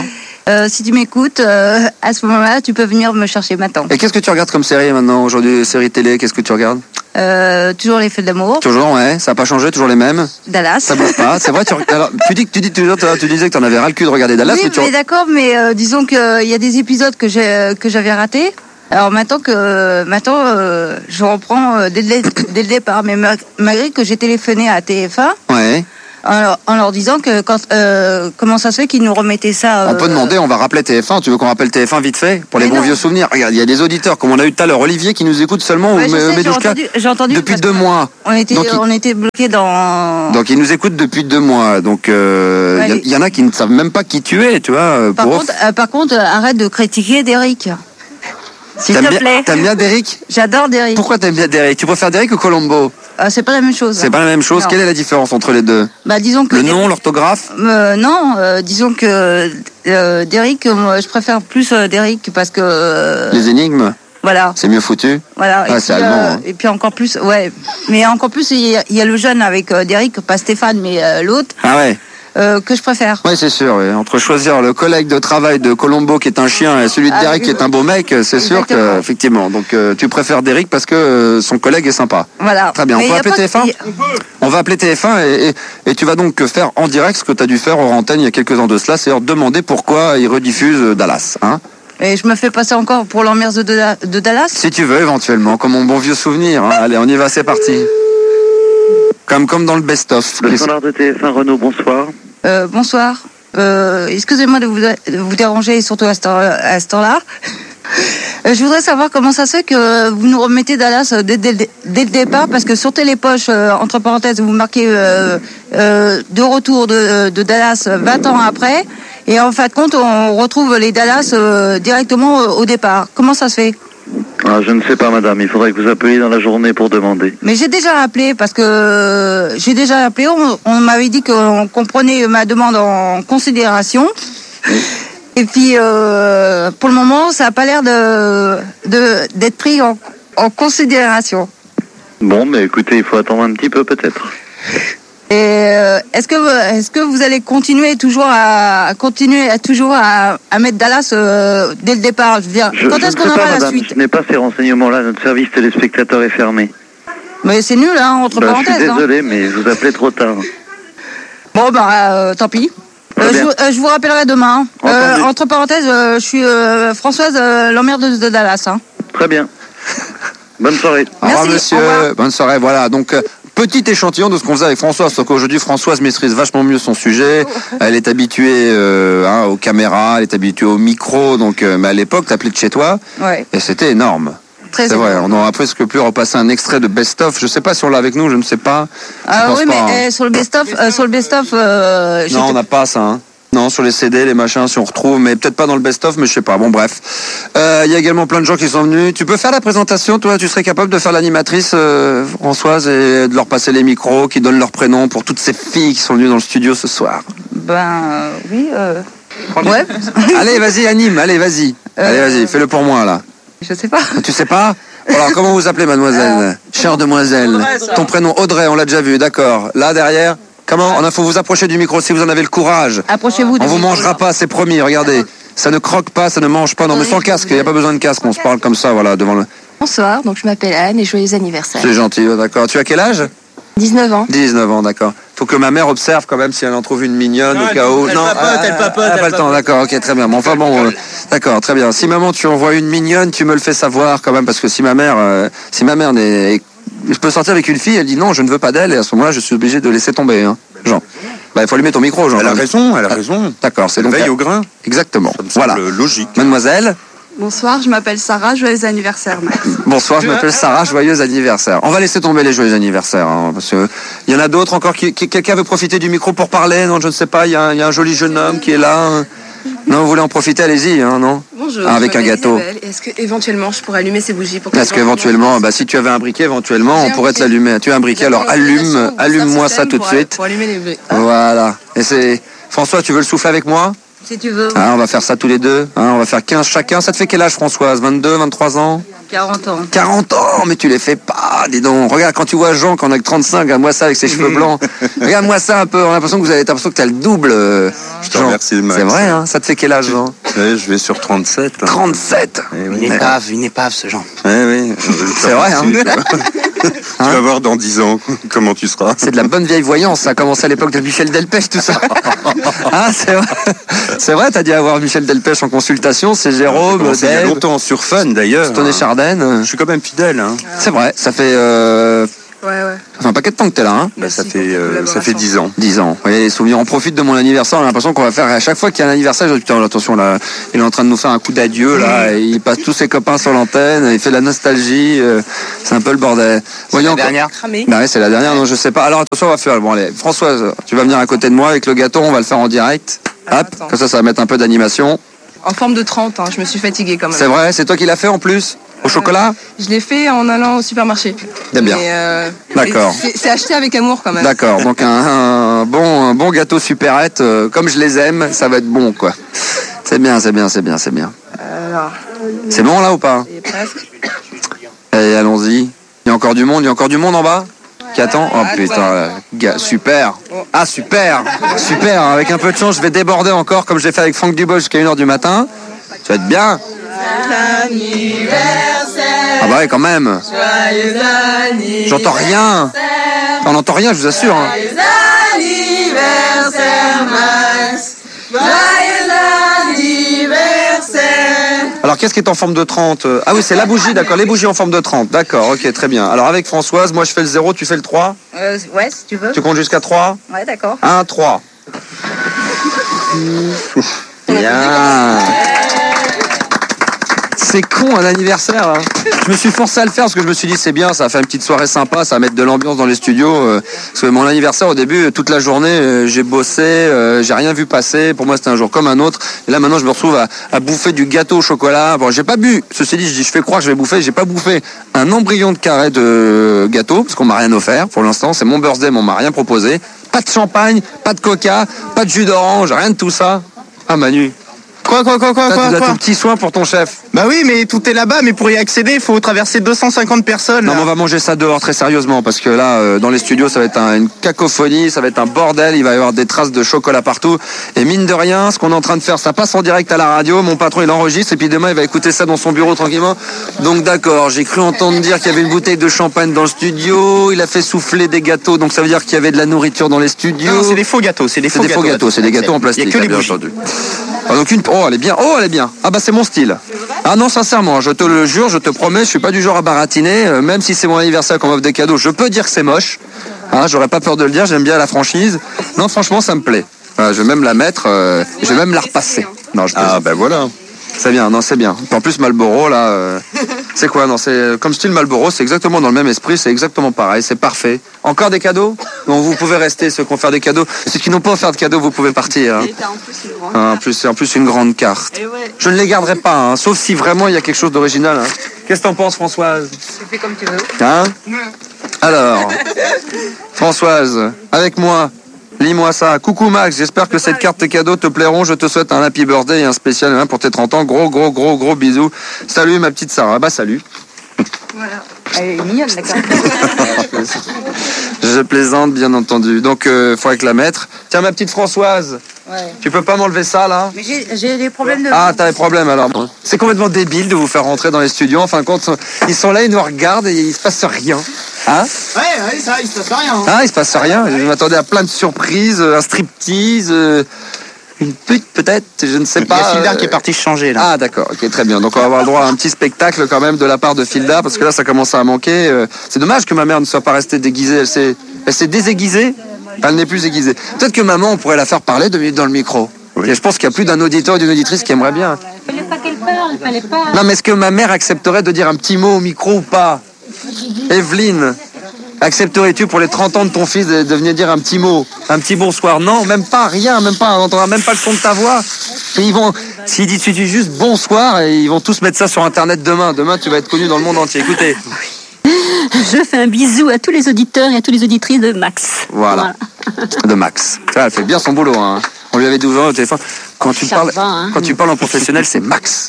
euh, si tu m'écoutes, euh, à ce moment-là, tu peux venir me chercher maintenant. Et qu'est-ce que tu regardes comme série maintenant aujourd'hui, série télé, qu'est-ce que tu regardes? Euh, toujours les feux d'amour. Toujours, ouais, ça n'a pas changé, toujours les mêmes. Dallas. Ça bouge pas, c'est vrai. Tu, alors, tu dis que tu dis toujours, tu disais que tu en avais ras le cul de regarder Dallas, Oui, mais tu. mais d'accord, mais euh, disons qu'il euh, y a des épisodes que j'ai que j'avais ratés. Alors maintenant que euh, maintenant euh, je reprends euh, dès, le, dès le départ, mais ma- malgré que j'ai téléphoné à T F un. Ouais. En leur, en leur disant que quand, euh, comment ça se fait qu'ils nous remettaient ça. On peut euh, demander, on va rappeler T F un. Tu veux qu'on rappelle T F un vite fait pour les Mais bons non. vieux souvenirs? Regarde, il y a des auditeurs, comme on a eu tout à l'heure, Olivier qui nous écoute seulement, Ouais, ou je sais, j'ai Medouchka, entendu- j'ai entendu depuis parce deux que mois. On était, Donc, il- on était bloqués dans. Donc ils nous écoutent depuis deux mois. Donc il euh, Ouais, y, a- les- y en a qui ne savent même pas qui tu es, tu vois. euh, Par pour eux. contre, euh, par contre, euh, arrête de critiquer Derrick. S'il T'aimes te bien- plaît. T'aimes bien Derrick? J'adore Derrick. Pourquoi t'aimes bien Derrick? Tu préfères Derrick ou Colombo? Euh, c'est pas la même chose. C'est pas la même chose. Non. Quelle est la différence entre les deux? Bah disons que. Le nom, l'orthographe? Euh, non, euh, disons que euh, Derrick, euh, moi, je préfère plus euh, Derrick parce que. euh, Les énigmes? Voilà. C'est mieux foutu? Voilà. Ah, et, c'est puis, allemand, euh, hein. et puis encore plus, ouais. Mais encore plus, il y, a- il y a le jeune avec euh, Derrick, pas Stéphane, mais euh, l'autre, Ah ouais. euh, que je préfère. Ouais, c'est sûr. ouais. Entre choisir le collègue de travail de Colombo qui est un chien et celui de Ah, Derrick qui est un beau mec, c'est sûr que Exactement. effectivement. Donc euh, tu préfères Derrick parce que euh, son collègue est sympa. Voilà. Très bien. Mais On il peut y a appeler pas T F un? que- On va appeler T F un et, et, et tu vas donc faire en direct ce que tu as dû faire hors antenne il y a quelques ans de cela, c'est-à-dire demander pourquoi ils rediffusent Dallas. Hein. Et je me fais passer encore pour l'emmerde de, Da- de Dallas. Si tu veux, éventuellement, comme mon bon vieux souvenir. Hein. Allez, on y va, c'est parti. Comme, comme dans le best-of. Le standard de T F un, Renault, bonsoir. Euh, bonsoir. Euh, excusez-moi de vous, de vous déranger, surtout à cette heure- à cette heure-là. Euh, je voudrais savoir comment ça se fait que vous nous remettez Dallas dès, dès, dès le départ, parce que sur Télépoche, euh, entre parenthèses, vous marquez euh, euh, de retour de, de Dallas vingt ans après, et en fin de compte, on retrouve les Dallas euh, directement euh, au départ. Comment ça se fait? Ah, je ne sais pas, madame. Il faudrait que vous appeliez dans la journée pour demander. Mais j'ai déjà appelé, parce que euh, j'ai déjà appelé, on, on m'avait dit qu'on comprenait ma demande en considération. Et puis, euh, pour le moment, ça n'a pas l'air de, de, d'être pris en, en considération. Bon, mais écoutez, il faut attendre un petit peu, peut-être. Et euh, est-ce que vous- est-ce que vous allez continuer toujours à continuer à toujours à, à mettre Dallas euh, dès le départ? Je veux dire, Je, quand je est-ce ne qu'on sais aura pas, la madame. suite? Je n'ai pas ces renseignements-là. Notre service téléspectateur est fermé. Mais c'est nul, hein, entre Bah, je parenthèses. suis hein. désolé, mais je vous appelais trop tard. Bon, bah, euh, tant pis. Très Euh, je, bien. vous- euh, je vous rappellerai demain. Euh, Entendu. entre parenthèses, euh, je suis euh, Françoise euh, l'emmerdeuse de Dallas. Hein. Très bien. Bonne soirée. Au revoir, Merci, monsieur. au revoir. Bonne soirée. Voilà. Donc, euh, petit échantillon de ce qu'on faisait avec Françoise. Sauf qu'aujourd'hui, Françoise maîtrise vachement mieux son sujet. Elle est habituée euh, hein, aux caméras, elle est habituée au micro. Donc, euh, mais à l'époque, t'appelais de chez toi. Ouais. Et c'était énorme. Très C'est vrai. énorme. On aura presque pu repasser un extrait de Best of. Je sais pas si on l'a avec nous. Je ne sais pas. Je Ah pense oui, pas, mais hein. euh, sur le best-of, euh, sur le best-of, euh, j'étais- Non, on n'a pas ça. Hein. Non, sur les C D, les machins, si on retrouve, mais peut-être pas dans le best-of, mais je sais pas. Bon, bref. Euh, Il y a également plein de gens qui sont venus. Tu peux faire la présentation, toi? Tu serais capable de faire l'animatrice, euh, Françoise, et de leur passer les micros, qui donnent leur prénom pour toutes ces filles qui sont venues dans le studio ce soir. Ben euh, oui. Euh... Ouais. Allez, vas-y, anime. Allez, vas-y. Allez, vas-y. Fais-le pour moi, là. Je sais pas. Tu sais pas? Alors, comment vous appelez, mademoiselle? Chère demoiselle. Ton prénom, Audrey, on l'a déjà vu, d'accord. Là, derrière? Comment? Il faut vous approcher du micro si vous en avez le courage. Approchez-vous. On vous mangera pas, c'est promis, regardez. Ça ne croque pas, ça ne mange pas. Non, mais sans casque, il n'y a pas besoin de casque, on se parle comme ça, voilà, devant le... Bonsoir, donc je m'appelle Anne et joyeux anniversaire. C'est gentil, d'accord. Tu as quel âge? dix-neuf ans. dix-neuf ans, d'accord. Faut que ma mère observe quand même si elle en trouve une mignonne Non, au cas où. elle papote, elle papote, ah, elle pas le temps, papote. d'accord, ok, très bien. Bon, enfin bon, euh, d'accord, très bien. Si maman, tu envoies une mignonne, tu me le fais savoir quand même, parce que si ma mère, euh, si ma mère n'est... Je peux sortir avec une fille, elle dit non, je ne veux pas d'elle, et à ce moment-là, je suis obligé de laisser tomber, hein. Jean. Bah, il faut allumer ton micro, Jean. Elle a raison, elle a raison. D'accord, c'est donc... Veille au grain. Exactement. Ça me Voilà. semble logique. Mademoiselle, Bonsoir, je m'appelle Sarah, joyeux anniversaire Max. bonsoir, je m'appelle Sarah, joyeux anniversaire. On va laisser tomber les joyeux anniversaires, hein, parce que il y en a d'autres encore qui, qui- quelqu'un veut profiter du micro pour parler, non, je ne sais pas, il y, a un- il y a un joli jeune homme qui est là. hein. Non, vous voulez en profiter, allez-y, hein, non? Bonjour. Ah, avec je un m'appelle gâteau. Isabelle. Est-ce que éventuellement je pourrais allumer ces bougies pour que Est-ce les gens- qu'éventuellement, bah, si tu avais un briquet, éventuellement, on pourrait te l'allumer. Tu as un briquet, alors allume, allume-moi ça tout de pour- suite. Pour allumer les bougies. Voilà. Et c'est, François, tu veux le souffler avec moi? Si tu veux. Hein, on va faire ça tous les deux. Hein, on va faire quinze chacun. Ça te fait quel âge, Françoise? vingt-deux, vingt-trois ans? quarante ans. quarante ans, mais tu les fais pas, dis donc. Regarde, quand tu vois Jean, qui en a que trente-cinq, regarde-moi ça avec ses cheveux blancs. Regarde-moi ça un peu, on a l'impression que vous avez t'as l'impression que t'as le double. Je te remercie, Max. C'est vrai, hein. Ça te fait quel âge, Jean? Ouais, je vais sur trente-sept. trente-sept. Eh oui. Une épave, une épave, ce Jean. Oui, oui. C'est vrai, hein. Tu vas voir dans dix ans comment tu seras. C'est de la bonne vieille voyance, ça a commencé à l'époque de Michel Delpech, tout ça. Hein, c'est vrai, c'est vrai, t'as dit avoir Michel Delpech en consultation, c'est Jérôme, Dave. Il y a Dave, longtemps sur Fun d'ailleurs. Stone et Chardin. Je suis quand même fidèle. Hein. C'est vrai, ça fait... Euh... Ouais, ouais. Ça fait un paquet de temps que t'es là, hein. Bah, ça fait euh, ça fait dix ans. dix ans. Oui, les souvenirs. On profite de mon anniversaire. On a l'impression qu'on va faire à chaque fois qu'il y a un anniversaire. Je dis putain, attention là, il est en train de nous faire un coup d'adieu là. Et il passe tous ses copains sur l'antenne. Il fait de la nostalgie. euh, C'est un peu le bordel. C'est la dernière. Bah ouais, c'est la dernière. Non, je sais pas. Alors attention, on va faire. Bon allez, Françoise, tu vas venir à côté de moi avec le gâteau. On va le faire en direct. Hop, comme ça, ça va mettre un peu d'animation. En forme de trente, hein, je me suis fatiguée quand même. C'est vrai, c'est toi qui l'as fait en plus. Au chocolat? Je l'ai fait en allant au supermarché. Bien, bien. Mais, euh, D'accord. c'est- C'est acheté avec amour quand même. D'accord, donc un, un bon, un bon gâteau supérette, euh, comme je les aime, ça va être bon, quoi. C'est bien, c'est bien, c'est bien, c'est bien. Alors, C'est bon, là, ou pas? et presque. Allez, allons-y. Il y a encore du monde, il y a encore du monde en bas qui attend? Oh putain, là, gars, super. Ah, super, super. Avec un peu de chance, je vais déborder encore, comme je l'ai fait avec Franck Dubos jusqu'à une heure du matin. Ça va être bien. Ah bah ouais, quand même. J'entends rien. On n'entend rien, je vous assure. hein. Alors, qu'est-ce qui est en forme de trente? Ah oui, c'est la bougie, d'accord. Les bougies en forme de trente. D'accord, ok, très bien. Alors, avec Françoise, moi je fais le zéro, tu fais le trois. Euh, ouais, si tu veux. Tu comptes jusqu'à trois? Ouais, d'accord. un, trois. Bien. C'est con un anniversaire. Hein. Je me suis forcé à le faire parce que je me suis dit c'est bien, ça va faire une petite soirée sympa, ça va mettre de l'ambiance dans les studios. Euh, parce que mon anniversaire au début, toute la journée, euh, j'ai bossé, euh, j'ai rien vu passer. Pour moi c'était un jour comme un autre. Et là maintenant je me retrouve à, à bouffer du gâteau au chocolat. Bon, j'ai pas bu. Ceci dit, je dis je fais croire que je vais bouffer. J'ai pas bouffé un embryon de carré de gâteau parce qu'on m'a rien offert pour l'instant. C'est mon birthday, mais on m'a rien proposé. Pas de champagne, pas de coca, pas de jus d'orange, rien de tout ça. Ah Manu. Quoi, quoi, quoi, quoi, Ça, quoi, tu as quoi tout petit soin pour ton chef. Bah oui, mais tout est là-bas, mais pour y accéder, il faut traverser deux cent cinquante personnes. Non, là. mais on va manger ça dehors très sérieusement parce que là, euh, dans les studios, ça va être un- une cacophonie, ça va être un bordel, il va y avoir des traces de chocolat partout. Et mine de rien, ce qu'on est en train de faire, ça passe en direct à la radio. Mon patron, il enregistre et puis demain, il va écouter ça dans son bureau tranquillement. Donc d'accord, j'ai cru entendre dire qu'il y avait une bouteille de champagne dans le studio. Il a fait souffler des gâteaux, donc ça veut dire qu'il y avait de la nourriture dans les studios. Non, c'est des faux gâteaux, c'est des C'est faux des faux gâteaux. gâteaux, c'est des gâteaux en plastique. Il y a que hein, les bien bougies. entendu. Ah, donc une... Oh, elle est bien. Oh, elle est bien. Ah bah c'est mon style. Ah non, sincèrement, je te le jure, je te promets, je suis pas du genre à baratiner. Euh, même si c'est mon anniversaire qu'on m'offre des cadeaux, je peux dire que c'est moche. Hein, j'aurais pas peur de le dire. J'aime bien la franchise. Non, franchement, ça me plaît. Euh, je vais même la mettre. Euh, je vais même la repasser. Non, je Ah ben voilà. C'est bien, non, c'est bien. En plus, Marlboro, là, euh, c'est quoi? Non, c'est comme style Marlboro, c'est exactement dans le même esprit, c'est exactement pareil, c'est parfait. Encore des cadeaux? Non, vous pouvez rester, ceux qui ont fait des cadeaux. Ceux qui n'ont pas offert de cadeaux, vous pouvez partir. Hein. Et t'as en plus une grande Ah, en plus, en plus une grande carte. Et ouais. Je ne les garderai pas, hein, sauf si vraiment il y a quelque chose d'original. Hein. Qu'est-ce que t'en penses, Françoise? Tu fais comme tu veux. Hein? Alors, Françoise, avec moi, lis-moi ça. Coucou Max, j'espère que cette carte tes cadeaux te plairont. Je te souhaite un happy birthday et un spécial hein, pour tes trente ans. Gros, gros, gros, gros bisous. Salut ma petite Sarah. Bah salut. Voilà. Elle est mignonne, la carte. Je plaisante, bien entendu. Donc, il euh, faudrait que la mettre. Tiens, ma petite Françoise, Ouais. tu peux pas m'enlever ça, là? Mais j'ai j'ai des problèmes de... Ah, t'as des problèmes, alors. C'est complètement débile de vous faire rentrer dans les studios. En fin de compte, ils sont là, ils nous regardent et il se passe rien. Hein? Ouais, ouais, ça, il se passe rien. Hein. Ah, il se passe rien. Je m'attendais à plein de surprises, un striptease, euh, une pute peut-être, je ne sais Il y pas. a Filda euh, qui est parti se changer, là. Ah, d'accord, ok, très bien. Donc on va avoir le droit à un petit spectacle quand même de la part de Filda, parce que là ça commence à manquer. Euh, C'est dommage que ma mère ne soit pas restée déguisée. Elle s'est, elle s'est désaiguisée. Elle n'est plus aiguisée. Peut-être que maman, on pourrait la faire parler deux minutes dans le micro. Et je pense qu'il y a plus d'un auditeur ou d'une auditrice qui aimerait bien. Il fallait pas qu'elle parle, il fallait pas... Non, mais est-ce que ma mère accepterait de dire un petit mot au micro ou pas? Evelyne, accepterais-tu pour les trente ans de ton fils de, de venir dire un petit mot, un petit bonsoir? Non, même pas, rien, même pas, on n'entendra même pas le son de ta voix. Et ils vont, s'ils disent tu dis juste bonsoir, et ils vont tous mettre ça sur internet demain. Demain, tu vas être connu dans le monde entier. Écoutez. Je fais un bisou à tous les auditeurs et à toutes les auditrices de Max. Voilà. De Max. Ça, elle fait bien son boulot, hein. On lui avait dit au téléphone. Quand tu Ça parles, va, hein. quand tu parles en professionnel, c'est Max.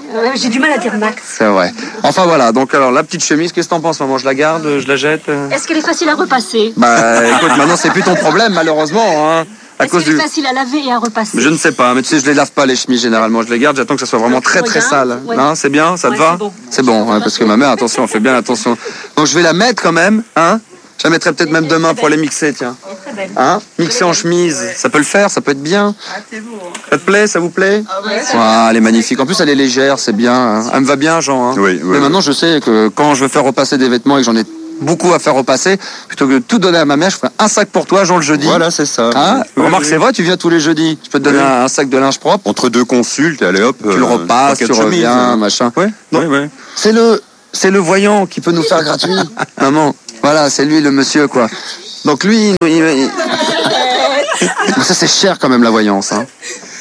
Euh, J'ai du mal à dire Max. C'est vrai. Enfin voilà, donc alors la petite chemise, qu'est-ce que t'en penses, maman? Je la garde, je la jette euh Est-ce qu'elle est facile à repasser? Bah écoute, maintenant c'est plus ton problème malheureusement, hein. À Est-ce cause qu'elle du... est facile à laver et à repasser? Je ne sais pas, mais tu sais, je les lave pas les chemises généralement, je les garde, j'attends que ça soit vraiment très très sale. Ouais. Hein, c'est bien, ça te Ouais, va? c'est bon. C'est bon, hein, parce que ma mère, attention, elle fait bien attention. Donc je vais la mettre quand même, hein. Je la mettrai peut-être même demain pour les mixer, tiens. Hein? Mixer en chemise, ça peut le faire, ça peut être bien. Ça te plaît, ça vous plaît? Ah, elle est magnifique. En plus, elle est légère, c'est bien. Hein. Elle me va bien, Jean. Hein. Oui, oui, mais maintenant, je sais que quand je veux faire repasser des vêtements et que j'en ai beaucoup à faire repasser, plutôt que de tout donner à ma mère, je ferai un sac pour toi, Jean, le jeudi. Voilà, c'est ça. Hein? Oui, Remarque, oui. c'est vrai, tu viens tous les jeudis. Je peux te donner Oui. un, un sac de linge propre. Entre deux consultes, allez hop. Tu le euh, repasses, trois, tu quatre chemises, reviens, hein. machin. Ouais, ouais, ouais. C'est le, c'est le voyant qui peut nous faire gratuit. Maman, voilà, c'est lui le monsieur, quoi. Donc lui, il, il- il- Mais ça c'est cher quand même la voyance. Hein.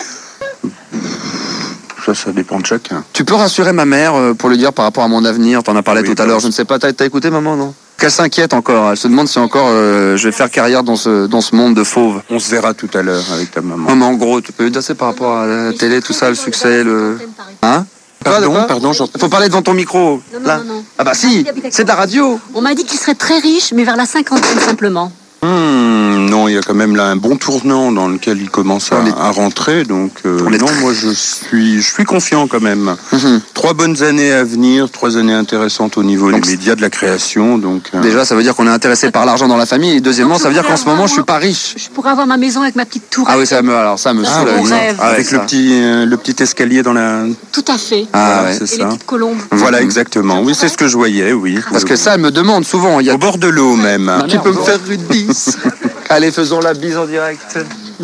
Ça, ça dépend de chacun. Tu peux rassurer ma mère euh, pour lui dire par rapport à mon avenir. T'en as parlé Oui, tout à bah, l'heure. Je ne sais pas. T'as, t'as écouté maman, non? Qu'elle s'inquiète encore. Elle se demande si encore euh, je vais faire carrière dans ce dans ce monde de fauves. On se verra tout à l'heure avec ta maman. Non, mais en gros, tu peux lui dire c'est par rapport à la télé, tout ça, le succès, le. Hein? Pardon, Quoi, de quoi pardon, j'entends. Faut parler devant ton micro. Non, non, là. non, non. Ah bah si, c'est de la radio. On m'a dit qu'il serait très riche, mais vers la cinquantaine simplement. Hmm, non, il y a quand même là un bon tournant dans lequel il commence à, à rentrer. Donc, euh, On est non, très- moi je suis, je suis confiant quand même. Mhm. Trois bonnes années à venir, trois années intéressantes au niveau des médias, de la création. Donc, euh, Déjà, ça veut dire qu'on est intéressé par l'argent dans la famille. Et deuxièmement, ça veut dire qu'en ce moment, je suis pas riche. Je pourrais avoir ma maison avec ma petite tour. Ah oui, ça me, alors ça me Ça, soulage. c'est mon rêve. Ah ouais, avec ça. le petit, euh, le petit escalier dans la. Tout à fait. Ah Voilà, ouais. c'est Et les ça. petites colombes. Voilà, exactement. Oui, c'est ce que je voyais, oui. Parce que ça, elle me demande souvent. Il y a... Au bord de l'eau même. Tu peux me faire une bise? Allez, faisons la bise en direct.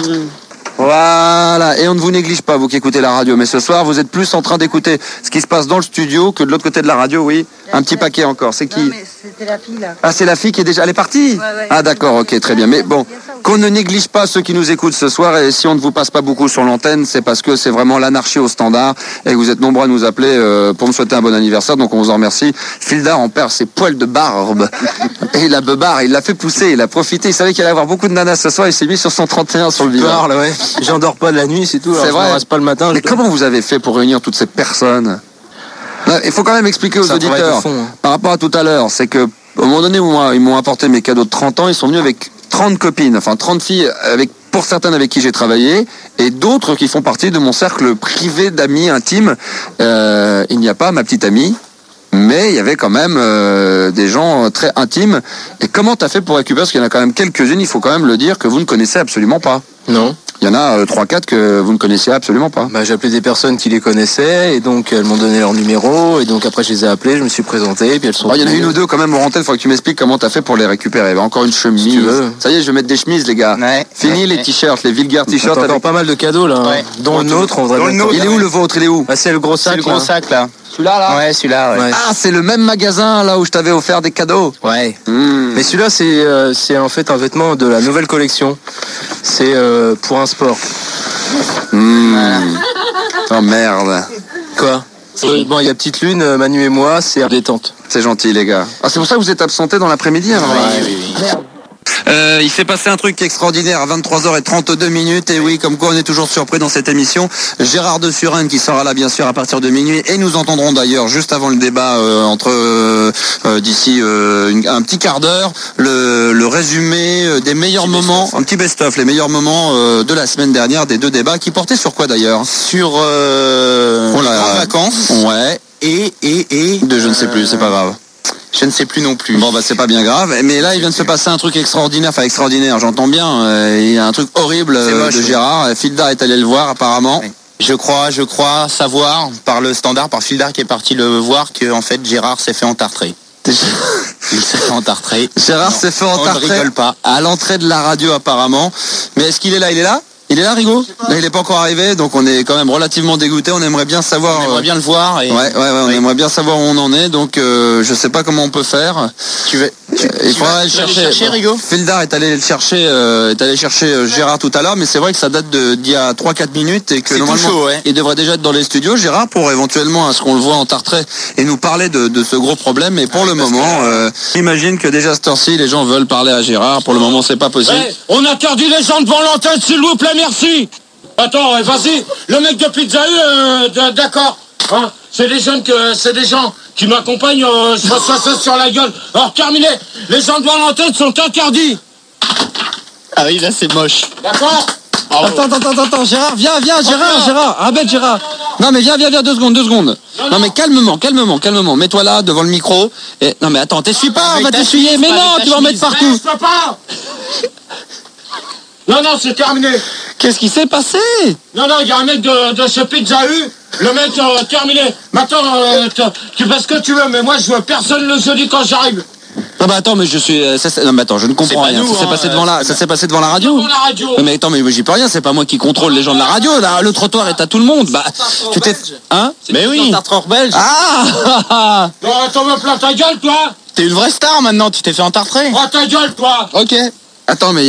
Voilà, et on ne vous néglige pas, vous qui écoutez la radio, mais ce soir, vous êtes plus en train d'écouter ce qui se passe dans le studio que de l'autre côté de la radio, oui. Un petit paquet encore, c'est qui? C'était la fille là. Ah, c'est la fille qui est déjà... Elle est partie? Ah d'accord, ok, très bien. Mais bon, qu'on ne néglige pas ceux qui nous écoutent ce soir, et si on ne vous passe pas beaucoup sur l'antenne, c'est parce que c'est vraiment l'anarchie au standard, et que vous êtes nombreux à nous appeler euh, pour me souhaiter un bon anniversaire, donc on vous en remercie. Fildar en perd ses poils de barbe, et la beubare, il l'a fait pousser, il a profité, il savait qu'il allait avoir beaucoup de nanas ce soir, il s'est mis sur son trente et un sur le visage. Parle, ouais. J'endors pas de la nuit, c'est tout. C'est alors vrai. Je me rase pas le matin. Mais je- comment vous avez fait pour réunir toutes ces personnes? Là, il faut quand même expliquer aux C'est un travail de auditeurs, fond, hein. par rapport à tout à l'heure, c'est que au moment donné où moi, ils m'ont apporté mes cadeaux de trente ans, ils sont venus avec trente copines, enfin trente filles, avec pour certaines avec qui j'ai travaillé, et d'autres qui font partie de mon cercle privé d'amis intimes. Euh, il n'y a pas ma petite amie, mais il y avait quand même euh, des gens très intimes. Et comment t'as fait pour récupérer? Parce qu'il y en a quand même quelques-unes, il faut quand même le dire, que vous ne connaissez absolument pas. Non. Il y en a trois quatre que vous ne connaissiez absolument pas. Bah, j'ai appelé des personnes qui les connaissaient et donc elles m'ont donné leur numéro et donc après je les ai appelées, je me suis présenté et puis elles sont. Oh, il y en a une ou deux quand même au rentrée, il faut que tu m'expliques comment t'as fait pour les récupérer. Encore une chemise. Si tu veux. Ça y est, je vais mettre des chemises, les gars. Ouais. Fini Ouais. les t-shirts, les vulgaires t-shirts. T'as encore avec- pas mal de cadeaux là, hein. Ouais. dont le nôtre. On Dans le nôtre. Il est où le vôtre? Il est où? Bah, c'est le gros sac. C'est le gros là. sac là. Celui-là, là? Ouais, celui-là, ouais. Ouais. Ah, c'est le même magasin là où je t'avais offert des cadeaux. Ouais. Hmm. Mais celui-là c'est euh, c'est en fait un vêtement de la nouvelle collection. C'est euh, pour un sport. Hmm. Oh merde. Quoi? Euh, Bon, il y a Petite Lune, euh, Manu et moi, c'est détente. C'est gentil, les gars. Ah, c'est pour ça que vous êtes absentés dans l'après-midi, alors? Euh, il s'est passé un truc extraordinaire à vingt-trois heures trente-deux minutes, et oui, comme quoi on est toujours surpris dans cette émission. Gérard de Suresnes qui sera là bien sûr à partir de minuit, et nous entendrons d'ailleurs juste avant le débat euh, entre euh, euh, d'ici euh, une- un petit quart d'heure le, le résumé euh, des meilleurs moments, un petit best-of, les meilleurs moments euh, de la semaine dernière des deux débats qui portaient sur quoi d'ailleurs? Sur euh, Oh là là. les grandes vacances Ouais, et et et de je ne sais plus, c'est pas grave. je ne sais plus non plus. Bon bah c'est pas bien grave, mais là il vient de se passer un truc extraordinaire, enfin extraordinaire, j'entends bien, euh, il y a un truc horrible C'est euh, moche, de oui. Gérard, Fildar est allé le voir apparemment. Oui. Je crois, je crois savoir par le standard, par Fildar qui est parti le voir que en fait Gérard s'est fait entartrer. Il s'est fait entartrer. Gérard Non, s'est fait on ne entartrer rigole pas. à l'entrée de la radio apparemment, mais est-ce qu'il est là? Il est là? Il est là, Rigaud? Il n'est pas encore arrivé, donc on est quand même relativement dégoûté, on aimerait bien savoir... On euh, aimerait bien le voir. Et... Ouais, ouais, ouais, on Oui. aimerait bien savoir où on en est, donc euh, je sais pas comment on peut faire. Tu veux, tu, Euh, il tu faudra vas- aller tu vas chercher. aller chercher, Rigaud. Fildar est allé le chercher, euh, est allé chercher euh, Gérard tout à l'heure, mais c'est vrai que ça date de d'il y a trois quatre minutes et que C'est tout normalement chaud, ouais. il devrait déjà être dans les studios, Gérard, pour éventuellement à ce qu'on le voit en tartrait et nous parler de, de ce gros problème. Mais pour le moment, euh, j'imagine que déjà à cette heure-ci, les gens veulent parler à Gérard. Pour le moment, c'est pas possible. Ouais, on interdit les gens devant l'antenne, s'il vous plaît, merci. Attends, ouais, vas-y, le mec de Pizza U, euh, d- d'accord. Hein, c'est des jeunes que, c'est des gens qui m'accompagnent, euh, je reçois ça sur la gueule. Alors terminé, les gens devant l'antenne sont interdits. Ah oui, là c'est moche. D'accord? Attends, attends, attends, attends, Gérard, viens, viens, Gérard, Gérard, arrête Gérard. Non mais viens, viens, viens, deux secondes, deux secondes. Non mais calmement, calmement, calmement. Mets-toi là, devant le micro. Et... Non mais attends, t'essuie pas, on va t'essuyer. Mais non, tu vas en mettre partout. Je peux pas. Non, non, c'est terminé. Qu'est-ce qui s'est passé? Non, non, il y a un mec de, de chez Pizza U. Le mec, euh, terminé. Maintenant, euh, tu fais ce que tu veux, mais moi, je veux personne le jeudi quand j'arrive. Non bah attends, mais je suis... euh, ça, c'est- non mais attends, je ne comprends rien. nous, ça s'est hein, passé euh, devant la, ça s'est passé devant la radio. Devant la radio. Non, mais attends, mais moi, j'y peux rien. C'est pas moi qui contrôle les gens de la radio. Là, le trottoir est à tout le monde. Bah, tu t'es... Hein? Mais oui. Tartre belge. Ah. Non, attends, me plains ta gueule, toi. T'es une vraie star maintenant, tu t'es fait entartrer. Oh, ta gueule, toi. Ok. Attends, mais